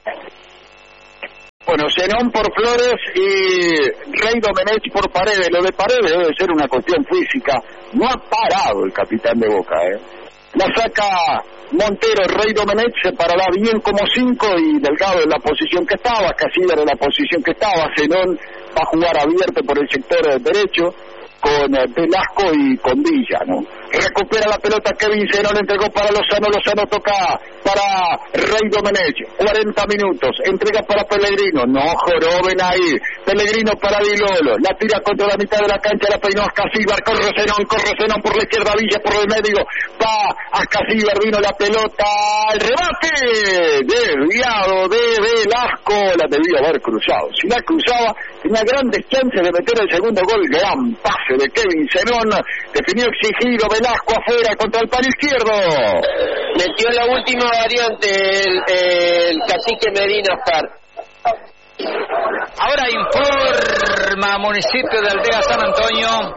Bueno, Zenón por Flores y Rey Domenech por Paredes. Lo de Paredes debe ser una cuestión física. No ha parado el capitán de Boca, ¿eh? La saca Montero, Rey Domenech se parará bien como cinco y Delgado en la posición que estaba, Casillas en la posición que estaba, Zenón va a jugar abierto por el sector derecho con Velasco y con Villa, ¿no? Recupera la pelota Kevin Zenón, entregó para Lozano, Lozano toca para Rey Domenech, cuarenta minutos, entrega para Pellegrino, no joroben ahí, Pellegrino para Dilolo, la tira contra la mitad de la cancha, la peinó Ascasíbar, corre Zenón, corre Zenón por la izquierda, Villa por el medio, va Ascasíbar, vino la pelota, el rebate, desviado de Velasco, la debía haber cruzado, si la cruzaba, tenía grandes chances de meter el segundo gol, gran pase de Kevin Zenón, definió exigido Velasco afuera contra el palo izquierdo. Metió la última variante el, el cacique Medina, Oscar. Ahora informa Municipio de Aldea San Antonio.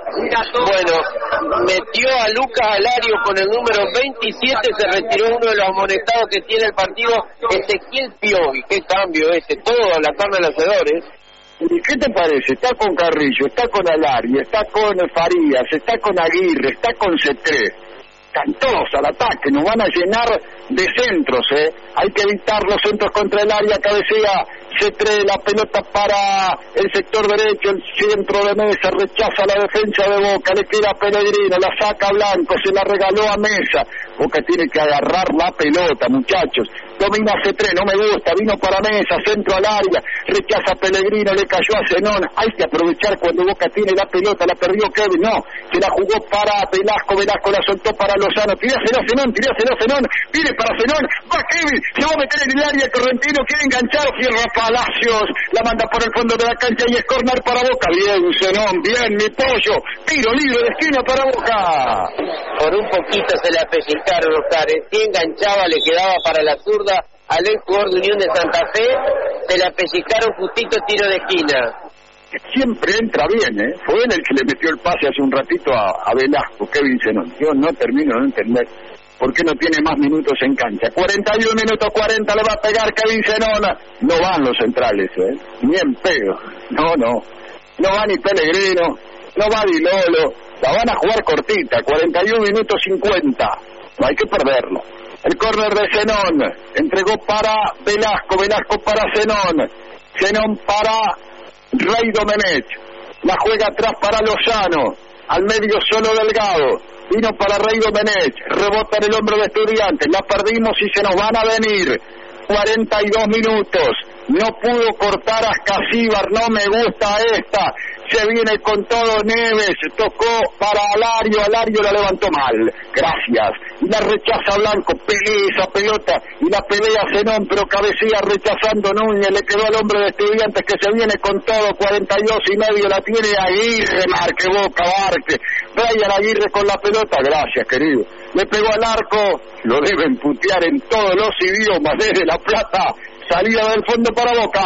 Bueno, metió a Lucas Alario con el número veintisiete, se retiró uno de los amonestados que tiene el partido, Ezequiel Piovi. Qué cambio ese, todo a la carne de los hacedores. ¿Y qué te parece? Está con Carrillo, está con Alario, está con Farías, está con Aguirre, está con Cetré. Están todos al ataque, nos van a llenar de centros, ¿eh? Hay que evitar los centros contra el área, cabecea Cetré, la pelota para el sector derecho, el centro de Mesa, rechaza la defensa de Boca, le queda a Pellegrino, la saca Blanco, se la regaló a Mesa. Boca tiene que agarrar la pelota, muchachos. Domina Cetré, no me gusta, vino para Mesa, centro al área, rechaza a Pellegrino, le cayó a Zenón. Hay que aprovechar cuando Boca tiene la pelota, la perdió Kevin, no, se la jugó para Velasco, Velasco la soltó para Lozano, tirásela a Zenón, tirásela a Zenón, viene para Zenón, va Kevin, se va a meter en el área, Correntino quiere enganchar, cierra Palacios, la manda por el fondo de la cancha y es córner para Boca. Bien Zenón, bien mi pollo, tiro libre de esquina para Boca. Por un poquito se le apellicaron los cares, si enganchaba le quedaba para la zurda al ex jugador de Unión de Santa Fe, se le apellicaron justito tiro de esquina. Siempre entra bien, ¿eh? Fue él el que le metió el pase hace un ratito a, a Velasco, Kevin Zenón. Yo no termino de entender por qué no tiene más minutos en cancha. cuarenta y uno minutos cuarenta le va a pegar Kevin Zenón. No van los centrales, ¿eh? Ni en pedo. No, no. No va ni Pellegrino, no va Dilolo. La van a jugar cortita, cuarenta y uno minutos cincuenta. No hay que perderlo. El córner de Zenón, entregó para Velasco, Velasco para Zenón, Zenón para Rey Domenech, la juega atrás para Lozano, al medio solo Delgado, vino para Rey Domenech, rebota en el hombro de Estudiantes, la perdimos y se nos van a venir, cuarenta y dos minutos, no pudo cortar a Ascasíbar, no me gusta esta, se viene con todo Neves, tocó para Alario, Alario la levantó mal, gracias, y la rechaza Blanco, pelea esa pelota, y la pelea Zenón, pero cabecea rechazando Núñez, le quedó al hombre de Estudiantes que se viene con todo, cuarenta y dos y medio, la tiene Aguirre, marque Boca, marque, Brian Aguirre con la pelota, gracias querido, le pegó al arco, lo deben putear en todos los idiomas, desde La Plata, salida del fondo para Boca.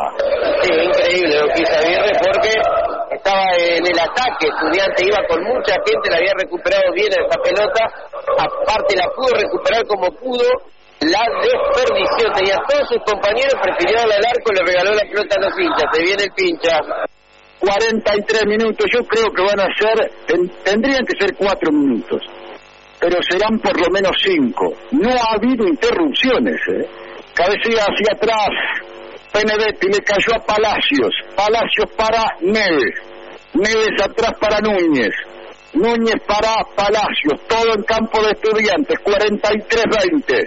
Sí, increíble lo que hizo Aguirre porque estaba en el ataque, Estudiante iba con mucha gente, la había recuperado bien esa pelota, aparte la pudo recuperar como pudo, la desperdició, tenía todos sus compañeros, prefirió darle al arco, le regaló la pelota a los hinchas, se viene el pincha. cuarenta y tres minutos, yo creo que van a ser, ten, tendrían que ser cuatro minutos, pero serán por lo menos cinco. No ha habido interrupciones, ¿eh? Cabecilla hacia atrás, Benedetti le cayó a Palacios, Palacios para Neves, Neves atrás para Núñez, Núñez para Palacios, todo en campo de Estudiantes, cuarenta y tres veinte,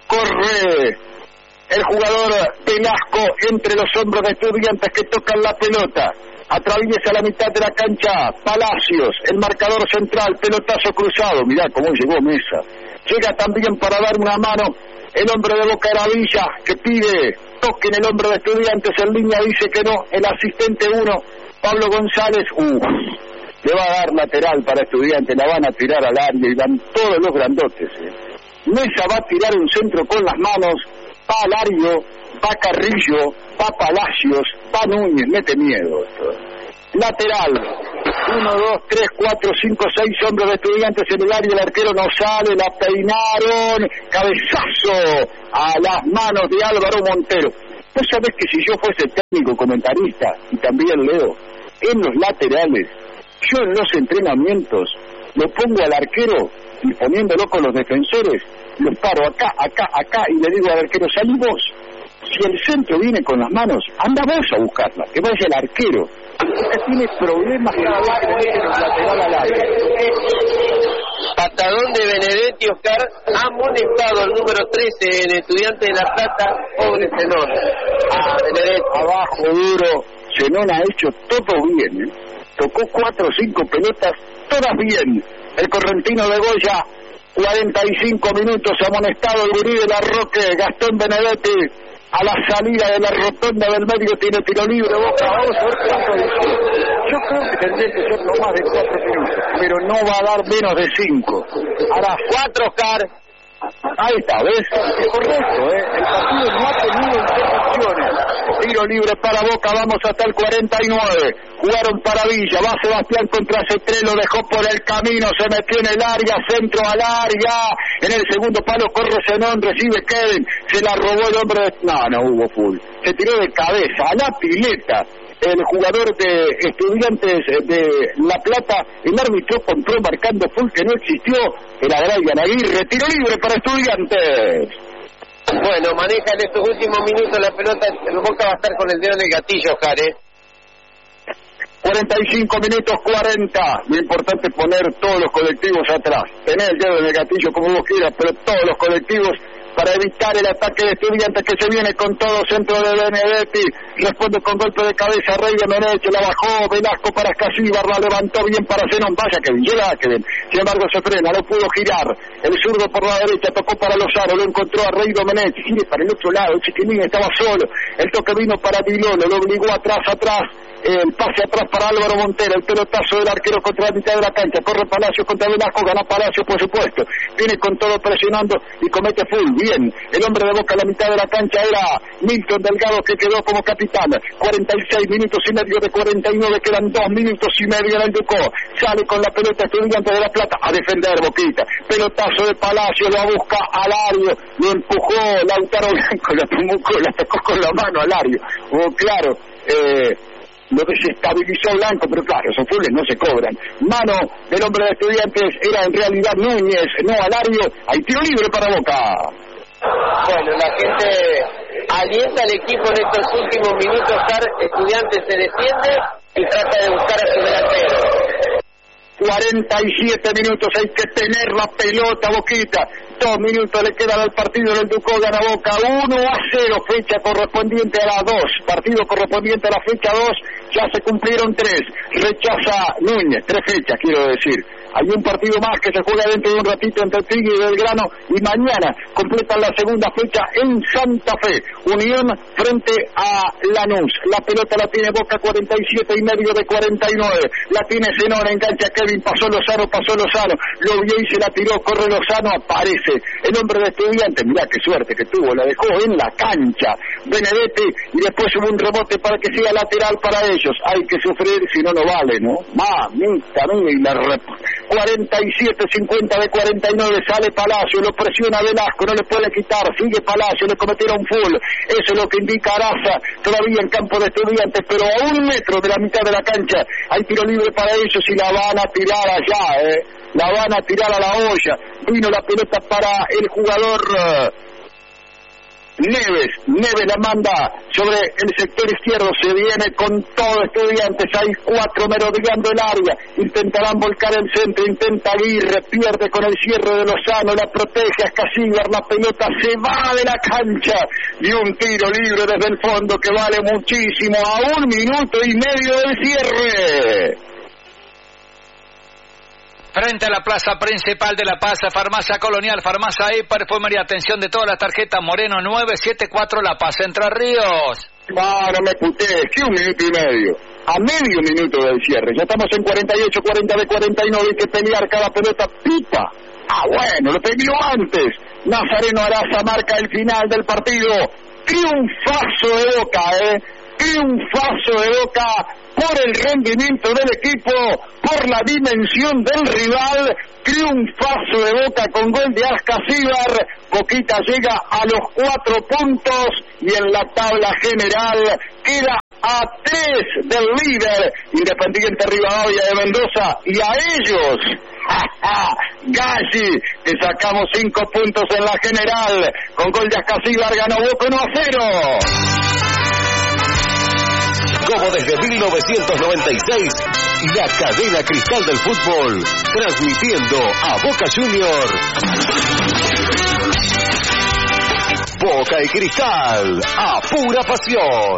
corre el jugador Velasco entre los hombros de Estudiantes que tocan la pelota, atraviesa la mitad de la cancha, Palacios, el marcador central, pelotazo cruzado, mirá cómo llegó Mesa, Llega también para dar una mano el hombre de Boca Villa, que pide toquen el hombre de Estudiantes, en línea dice que no, el asistente uno, Pablo González, uff, le va a dar lateral para Estudiantes, la van a tirar al área y van todos los grandotes. Eh. Mesa va a tirar un centro con las manos, va Alario, va Carrillo, va Palacios, va Núñez, mete miedo esto. Lateral, uno, dos, tres, cuatro, cinco, seis hombres de Estudiantes en el área, el arquero no sale, la peinaron, cabezazo a las manos de Álvaro Montero. Vos sabés que si yo fuese técnico, comentarista, y también Leo, en los laterales, yo en los entrenamientos lo pongo al arquero y poniéndolo con los defensores, los paro acá, acá, acá y le digo al arquero, salí vos. Si el centro viene con las manos, anda vos a buscarla, que vaya el arquero. Porque tiene problemas cada vez que mete los lateral al área. Patadón de Benedetti, Oscar, ha amonestado el número trece en Estudiantes de La Plata, pobre Zenón. Ah, Benedetti. Abajo duro, Zenón ha hecho todo bien, ¿eh? Tocó cuatro o cinco pelotas, todas bien. El correntino de Goya, cuarenta y cinco minutos, amonestado el gurí de la Roque, Gastón Benedetti. A la salida de la rotonda del medio tiene tiro libre, Boca, vamos a ver cuánto dice. Yo creo que tendría que ser no más de cuatro minutos, pero no va a dar menos de cinco. Ahora, cuatro, Oscar. Ahí está, ¿ves? Es correcto, ¿eh? El partido no ha tenido interrupciones. Tiro libre para Boca, vamos hasta el cuarenta y nueve. Jugaron para Villa, va Sebastián contra Cetré, lo dejó por el camino, se metió en el área, centro al área. En el segundo palo corre Zenón, recibe Kevin, se la robó el hombre de... No, no hubo full. Se tiró de cabeza, a la pileta. El jugador de Estudiantes de La Plata, el árbitro compró marcando full que no existió, el Brian Aguirre, tiro libre para Estudiantes. Bueno, maneja en estos últimos minutos la pelota, el Boca va a estar con el dedo en el gatillo, Oscar, ¿eh? cuarenta y cinco minutos, cuarenta. Lo importante es poner todos los colectivos atrás. Tener el dedo en el gatillo como vos quieras, pero todos los colectivos para evitar el ataque de Estudiantes que se viene con todo, centro de Benedetti, responde con golpe de cabeza, Rey de Meneche, la bajó, Velasco para Escasíbar, la levantó bien para Zenón, vaya que bien, llega que bien, sin embargo se frena, no pudo girar, el zurdo por la derecha, tocó para Lozano, lo encontró a Rey de Meneche, gire para el otro lado, el Chiquilín estaba solo, el toque vino para Dilolo, lo obligó atrás, atrás, el pase atrás para Álvaro Montero, el pelotazo del arquero contra la mitad de la cancha, corre Palacio contra Velasco, gana Palacio por supuesto, viene con todo presionando y comete full, bien, el hombre de Boca a la mitad de la cancha era Milton Delgado que quedó como capitán, cuarenta y seis minutos y medio de cuarenta y nueve, quedan dos minutos y medio en el Ducó, sale con la pelota Estudiantes de La Plata a defender Boquita, pelotazo de Palacio, lo busca Alario, lo empujó Lautaro Blanco, lo tomó, la tocó con la mano Alario, oh, claro, eh lo desestabilizó Blanco, pero claro, esos fulles no se cobran. Mano del hombre de Estudiantes era en realidad Núñez, no Alario. Hay tiro libre para Boca. Bueno, la gente alienta al equipo en estos últimos minutos. Estudiantes se defiende y trata de buscar a su delantero. cuarenta y siete minutos, hay que tener la pelota, Boquita. Dos minutos le quedan al partido del Ducó, gana Boca uno a cero, fecha correspondiente a la dos, partido correspondiente a la fecha dos, ya se cumplieron tres, rechaza Núñez, tres fechas quiero decir. Hay un partido más que se juega dentro de un ratito entre Tigre y Belgrano y mañana completan la segunda fecha en Santa Fe. Unión frente a Lanús. La pelota la tiene Boca, cuarenta y siete y medio de cuarenta y nueve. La tiene Zenón, engancha Kevin, pasó Lozano, pasó Lozano. Lo vio y se la tiró, corre Lozano, aparece el hombre de Estudiantes. Mirá qué suerte que tuvo, la dejó en la cancha Benedetti y después hubo un rebote para que sea lateral para ellos. Hay que sufrir, si no, no vale, ¿no? Mamita mía, y la rep... cuarenta y siete cincuenta de cuarenta y nueve, sale Palacio, lo presiona Velasco, no le puede quitar, sigue Palacio, le cometieron full, eso es lo que indica Araza, todavía en campo de Estudiantes, pero a un metro de la mitad de la cancha, hay tiro libre para ellos y la van a tirar allá, eh, la van a tirar a la olla, vino la pelota para el jugador... Uh, Neves, Neves la manda sobre el sector izquierdo, se viene con todo Estudiantes, hay cuatro merodeando el área, intentarán volcar el centro, intenta Aguirre, pierde con el cierre de Lozano, la protege a Escasíbar, la pelota se va de la cancha y un tiro libre desde el fondo que vale muchísimo, a un minuto y medio del cierre. Frente a la plaza principal de La Paz, Farmacia Colonial, Farmacia y Perfumería. Atención de todas las tarjetas, Moreno nueve siete cuatro La Paz, Entre Ríos. No, no me putees, que un minuto y medio. A medio minuto del cierre. Ya estamos en cuarenta y ocho, cuarenta de cuarenta y nueve. Hay que pelear cada pelota. Pipa. Ah, bueno, lo terminó antes. Nazareno Araza marca el final del partido. Triunfazo de Boca, ¿eh? Triunfazo de Boca por el rendimiento del equipo, por la dimensión del rival. Triunfazo de Boca con gol de Ascasíbar. Boquita llega a los cuatro puntos y en la tabla general queda a tres del líder Independiente Rivadavia de Mendoza, y a ellos, Galli, que sacamos cinco puntos en la general. Con gol de Ascasíbar ganó Boca uno a cero. Como desde mil novecientos noventa y seis, la cadena Cristal del fútbol, transmitiendo a Boca Junior. Boca y Cristal, a pura pasión.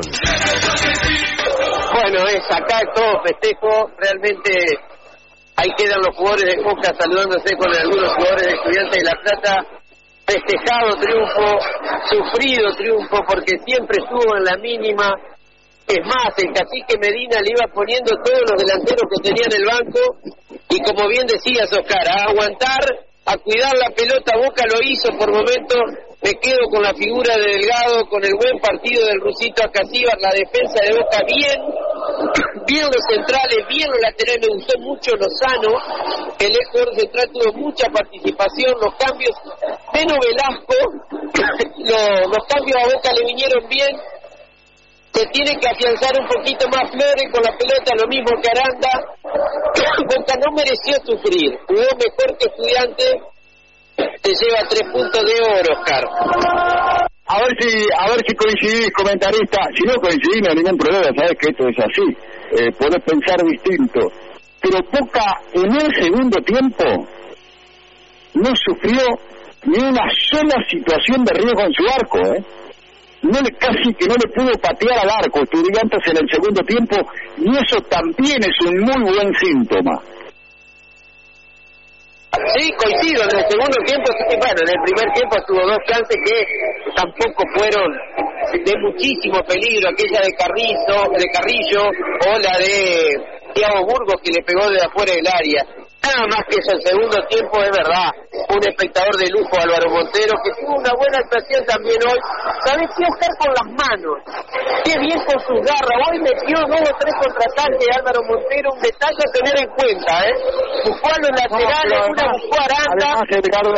Bueno, es acá todo festejo, realmente ahí quedan los jugadores de Boca saludándose con algunos jugadores de Estudiantes de La Plata. Festejado triunfo, sufrido triunfo, porque siempre estuvo en la mínima. Es más, el cacique Medina le iba poniendo todos los delanteros que tenía en el banco, y como bien decías, Oscar, a aguantar, a cuidar la pelota. Boca lo hizo por momentos. Me quedo con la figura de Delgado, con el buen partido del rusito Ascasíbar, la defensa de Boca bien, bien los centrales, bien los laterales. Me gustó mucho Lozano, el ex jugador central tuvo mucha participación. Los cambios, menos Velasco, los, los cambios a Boca le vinieron bien. Se tiene que afianzar un poquito más Flores con la pelota, lo mismo que Aranda. Boca no mereció sufrir, jugó mejor que Estudiantes. Se lleva tres puntos de oro, Oscar. A ver si, a ver si coincidís, comentarista. Si no coincidís, no hay ningún problema, sabes que esto es así. Eh, podés pensar distinto. Pero Boca en el segundo tiempo no sufrió ni una sola situación de riesgo en su arco, ¿eh? No le, casi que no le pudo patear al arco Estudiantes en el segundo tiempo, y eso también es un muy buen síntoma. Sí, coincido, en el segundo tiempo, bueno, en el primer tiempo tuvo dos chances que tampoco fueron de muchísimo peligro, aquella de Carrizo, de Carrillo, o la de Thiago Burgos, que le pegó de afuera del área. Nada más que eso, el segundo tiempo, es verdad, un espectador de lujo, Álvaro Montero, que tuvo una buena actuación también hoy. ¿Sabes qué? Oscar, con las manos, qué bien con sus garras. Hoy metió dos o tres contraataques Álvaro Montero, un detalle a tener en cuenta, ¿eh? Buscó a los laterales, no, una buscó a Aranda. Además, Edgardo,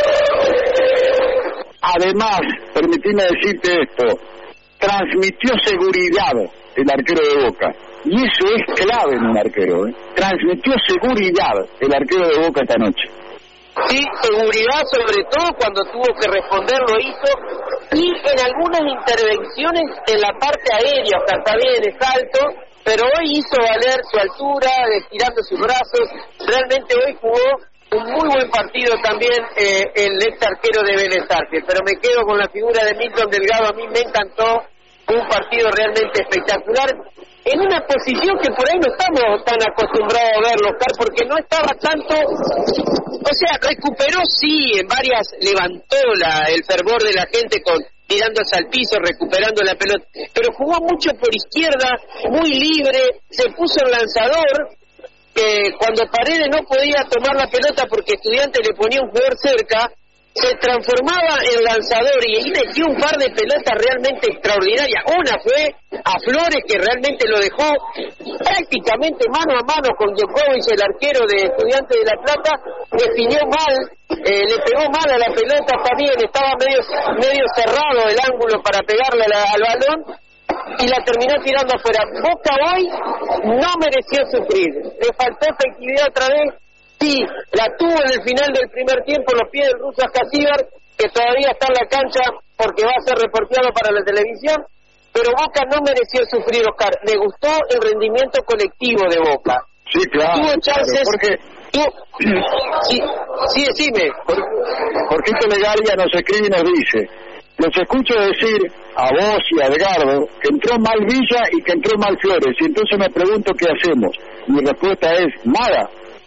además, permitime decirte esto, transmitió seguridad el arquero de Boca. Y eso es clave en un arquero, ¿eh? Transmitió seguridad el arquero de Boca esta noche. Sí, seguridad, sobre todo cuando tuvo que responder, lo hizo. Y en algunas intervenciones en la parte aérea, o sea, está bien, es alto, pero hoy hizo valer su altura, estirando sus brazos. Realmente hoy jugó un muy buen partido también eh, el ex arquero de Vélez Sarsfield. Pero me quedo con la figura de Milton Delgado, a mí me encantó. Un partido realmente espectacular, en una posición que por ahí no estamos tan acostumbrados a verlo, Oscar, porque no estaba tanto, o sea, recuperó sí, en varias levantó la, el fervor de la gente con tirándose al piso, recuperando la pelota, pero jugó mucho por izquierda, muy libre, se puso el lanzador, que cuando Paredes no podía tomar la pelota porque Estudiantes le ponía un jugador cerca, se transformaba en lanzador y metió un par de pelotas realmente extraordinarias. Una fue a Flores, que realmente lo dejó prácticamente mano a mano con Djokovic, el arquero de Estudiantes de La Plata. Definió mal, eh, le pegó mal a la pelota también, estaba medio medio cerrado el ángulo para pegarle la, al balón, y la terminó tirando afuera. Boca hoy no mereció sufrir, le faltó efectividad otra vez. Sí, la tuvo en el final del primer tiempo, los pies del ruso Ascasíbar, que todavía está en la cancha porque va a ser reporteado para la televisión, pero Boca no mereció sufrir, Oscar. Me gustó el rendimiento colectivo de Boca. Sí, claro. Tuvo chances... Claro, porque... Tuvo... Sí, sí, decime. Jorgito Legalia nos escribe y nos dice: los escucho decir a vos y a Edgardo que entró mal Villa y que entró mal Flores, y entonces me pregunto qué hacemos. Mi respuesta es nada.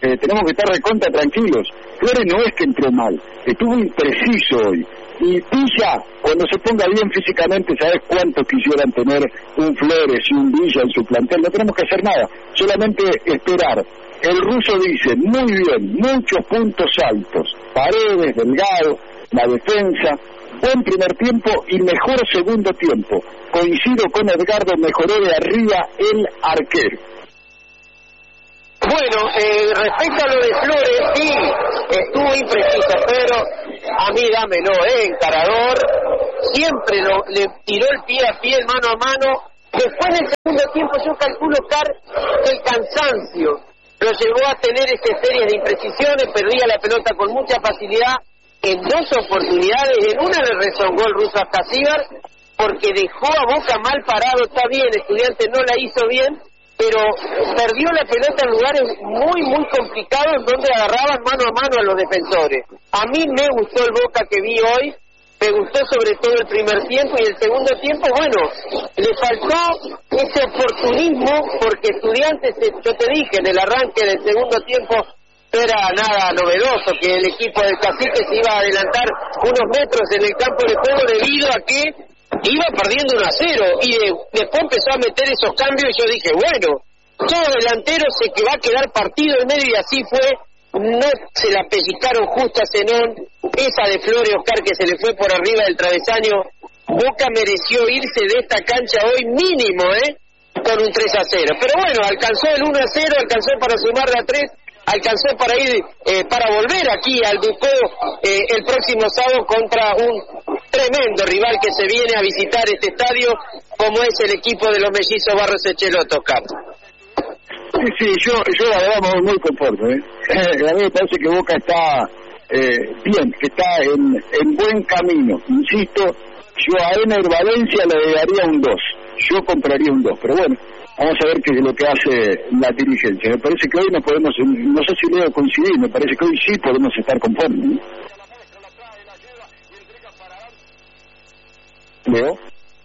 eh, tenemos que estar recontra tranquilos. Flores no es que entró mal, estuvo impreciso hoy. Y Villa, cuando se ponga bien físicamente, ¿sabes cuánto quisieran tener un Flores y un Villa en su plantel? No tenemos que hacer nada, solamente esperar. El ruso dice, muy bien, muchos puntos altos, Paredes, Delgado, la defensa, buen primer tiempo y mejor segundo tiempo. Coincido con Edgardo, mejoró de arriba el arquero. Bueno, eh, respecto a lo de Flores, sí, estuvo imprecisa, pero a mí dámelo, eh, encarador, siempre lo, le tiró el pie a pie, mano a mano. Después del segundo tiempo yo calculo Car el cansancio lo llevó a tener este serie de imprecisiones, perdía la pelota con mucha facilidad en dos oportunidades, en una le rezongó el ruso hasta Cibar, porque dejó a Boca mal parado. Está bien, Estudiantes no la hizo bien, pero perdió la pelota en lugares muy, muy complicados donde agarraban mano a mano a los defensores. A mí me gustó el Boca que vi hoy, me gustó sobre todo el primer tiempo, y el segundo tiempo, bueno, le faltó ese oportunismo, porque Estudiantes, yo te dije, en el arranque del segundo tiempo no era nada novedoso que el equipo del Cacique se iba a adelantar unos metros en el campo de juego debido a que iba perdiendo uno a cero, y de, después empezó a meter esos cambios, y yo dije, bueno, todo delantero se que va a quedar partido en medio, y así fue. No se la pellizcaron justo a Zenón, esa de Flores Oscar que se le fue por arriba del travesaño. Boca mereció irse de esta cancha hoy mínimo, ¿eh? Con un tres a cero, pero bueno, alcanzó el uno a cero, alcanzó para sumar a tres, alcanzó para ir, eh, para volver aquí al Ducó eh, el próximo sábado contra un tremendo rival que se viene a visitar este estadio, como es el equipo de los mellizos Barros Echeloto, Oscar. Sí, sí, yo, yo la verdad me voy muy conforme, ¿eh? A mí me parece que Boca está eh, bien, que está en, en buen camino. Insisto, yo a Ener Valencia le daría un dos, yo compraría un dos, pero bueno, vamos a ver qué es lo que hace la dirigencia. Me parece que hoy no podemos, no sé si Leo coincidir, me parece que hoy sí podemos estar conformes, ¿no? Leo.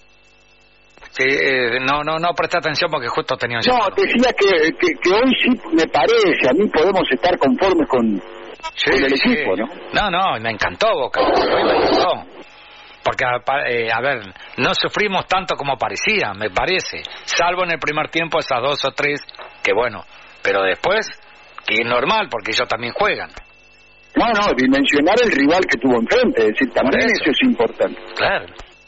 Sí, eh, no, no, no presté atención porque justo tenía un... No, decía que, que, que hoy sí me parece, a mí podemos estar conformes con, sí, con el sí. equipo, ¿no? No, no, me encantó Boca, hoy me encantó. Porque, eh, a ver, no sufrimos tanto como parecía, me parece, salvo en el primer tiempo esas dos o tres, que bueno, pero después, que es normal, porque ellos también juegan. No, no, dimensionar el rival que tuvo enfrente, es decir, también eso. eso es importante. Claro.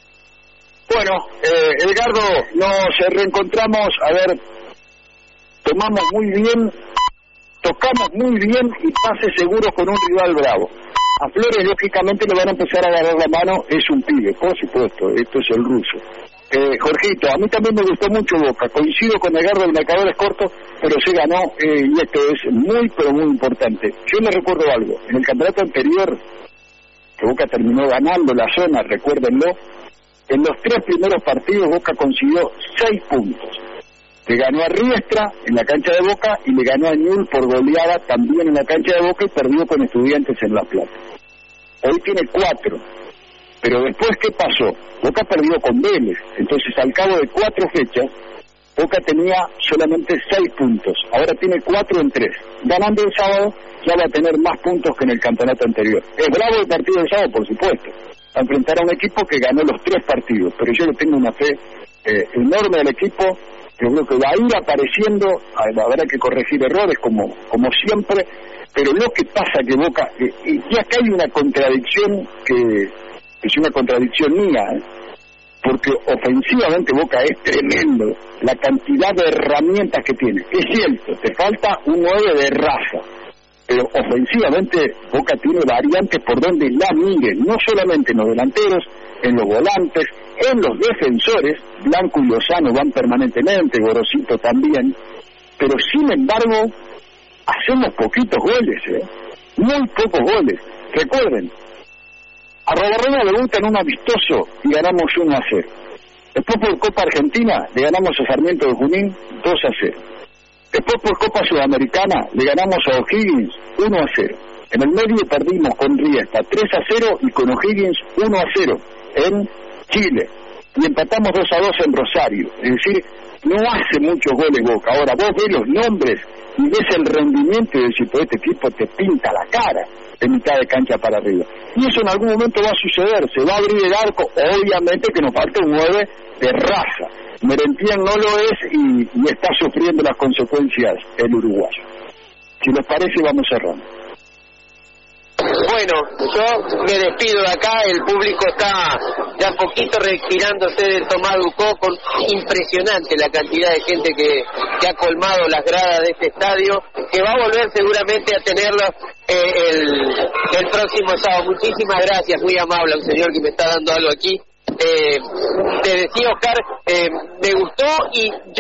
Bueno, eh, Edgardo, nos reencontramos, a ver, tomamos muy bien, tocamos muy bien y pase seguro con un rival bravo. A Flores, lógicamente, le van a empezar a agarrar la mano, es un pibe, por supuesto, esto es el ruso. Eh, Jorgito, a mí también me gustó mucho Boca, coincido con Edgardo, el marcador es corto, pero se ganó, eh, y esto es muy, pero muy importante. Yo le recuerdo algo, en el campeonato anterior, que Boca terminó ganando la zona, recuérdenlo, en los tres primeros partidos Boca consiguió seis puntos. Le ganó a Riestra en la cancha de Boca y le ganó a Ñul por goleada también en la cancha de Boca y perdió con Estudiantes en La Plata. Hoy tiene cuatro. Pero después, ¿qué pasó? Boca perdió con Vélez. Entonces, al cabo de cuatro fechas, Boca tenía solamente seis puntos. Ahora tiene cuatro en tres. Ganando el sábado, ya va a tener más puntos que en el campeonato anterior. Es bravo el partido del sábado, por supuesto. A enfrentar a un equipo que ganó los tres partidos, pero yo le tengo una fe eh, enorme al equipo. Yo creo que va a ir apareciendo, habrá que corregir errores como como siempre, pero lo que pasa que Boca, eh, y acá hay una contradicción que es una contradicción mía, ¿eh? Porque ofensivamente Boca es tremendo, la cantidad de herramientas que tiene. Es cierto, te falta un nueve de raza, pero ofensivamente Boca tiene variantes por donde la miren, no solamente en los delanteros, en los volantes, en los defensores. Blanco y Lozano van permanentemente, Gorosito también, pero sin embargo hacemos poquitos goles, ¿eh? Muy pocos goles. Recuerden, a Robarrena debuta en un amistoso y ganamos uno a cero. Después por Copa Argentina le ganamos a Sarmiento de Junín dos a cero. Después por Copa Sudamericana le ganamos a O'Higgins uno a cero. En el medio perdimos con Riestra tres a cero y con O'Higgins uno a cero en Chile. Y empatamos dos a dos en Rosario. Es decir, no hace muchos goles Boca. Ahora vos ves los nombres y ves el rendimiento y decís, pues este tipo te pinta la cara de mitad de cancha para arriba. Y eso en algún momento va a suceder, se va a abrir el arco, obviamente que nos falta un nueve de raza. Merentiel no lo es y, y está sufriendo las consecuencias el uruguayo. Si les parece, vamos cerrando. Bueno, yo me despido de acá, el público está de a poquito respirándose del Tomás Ducó, con impresionante la cantidad de gente que, que ha colmado las gradas de este estadio, que va a volver seguramente a tenerlo eh, el, el próximo sábado. Muchísimas gracias, muy amable, un señor que me está dando algo aquí. Eh, te decía, Oscar, eh, me gustó y yo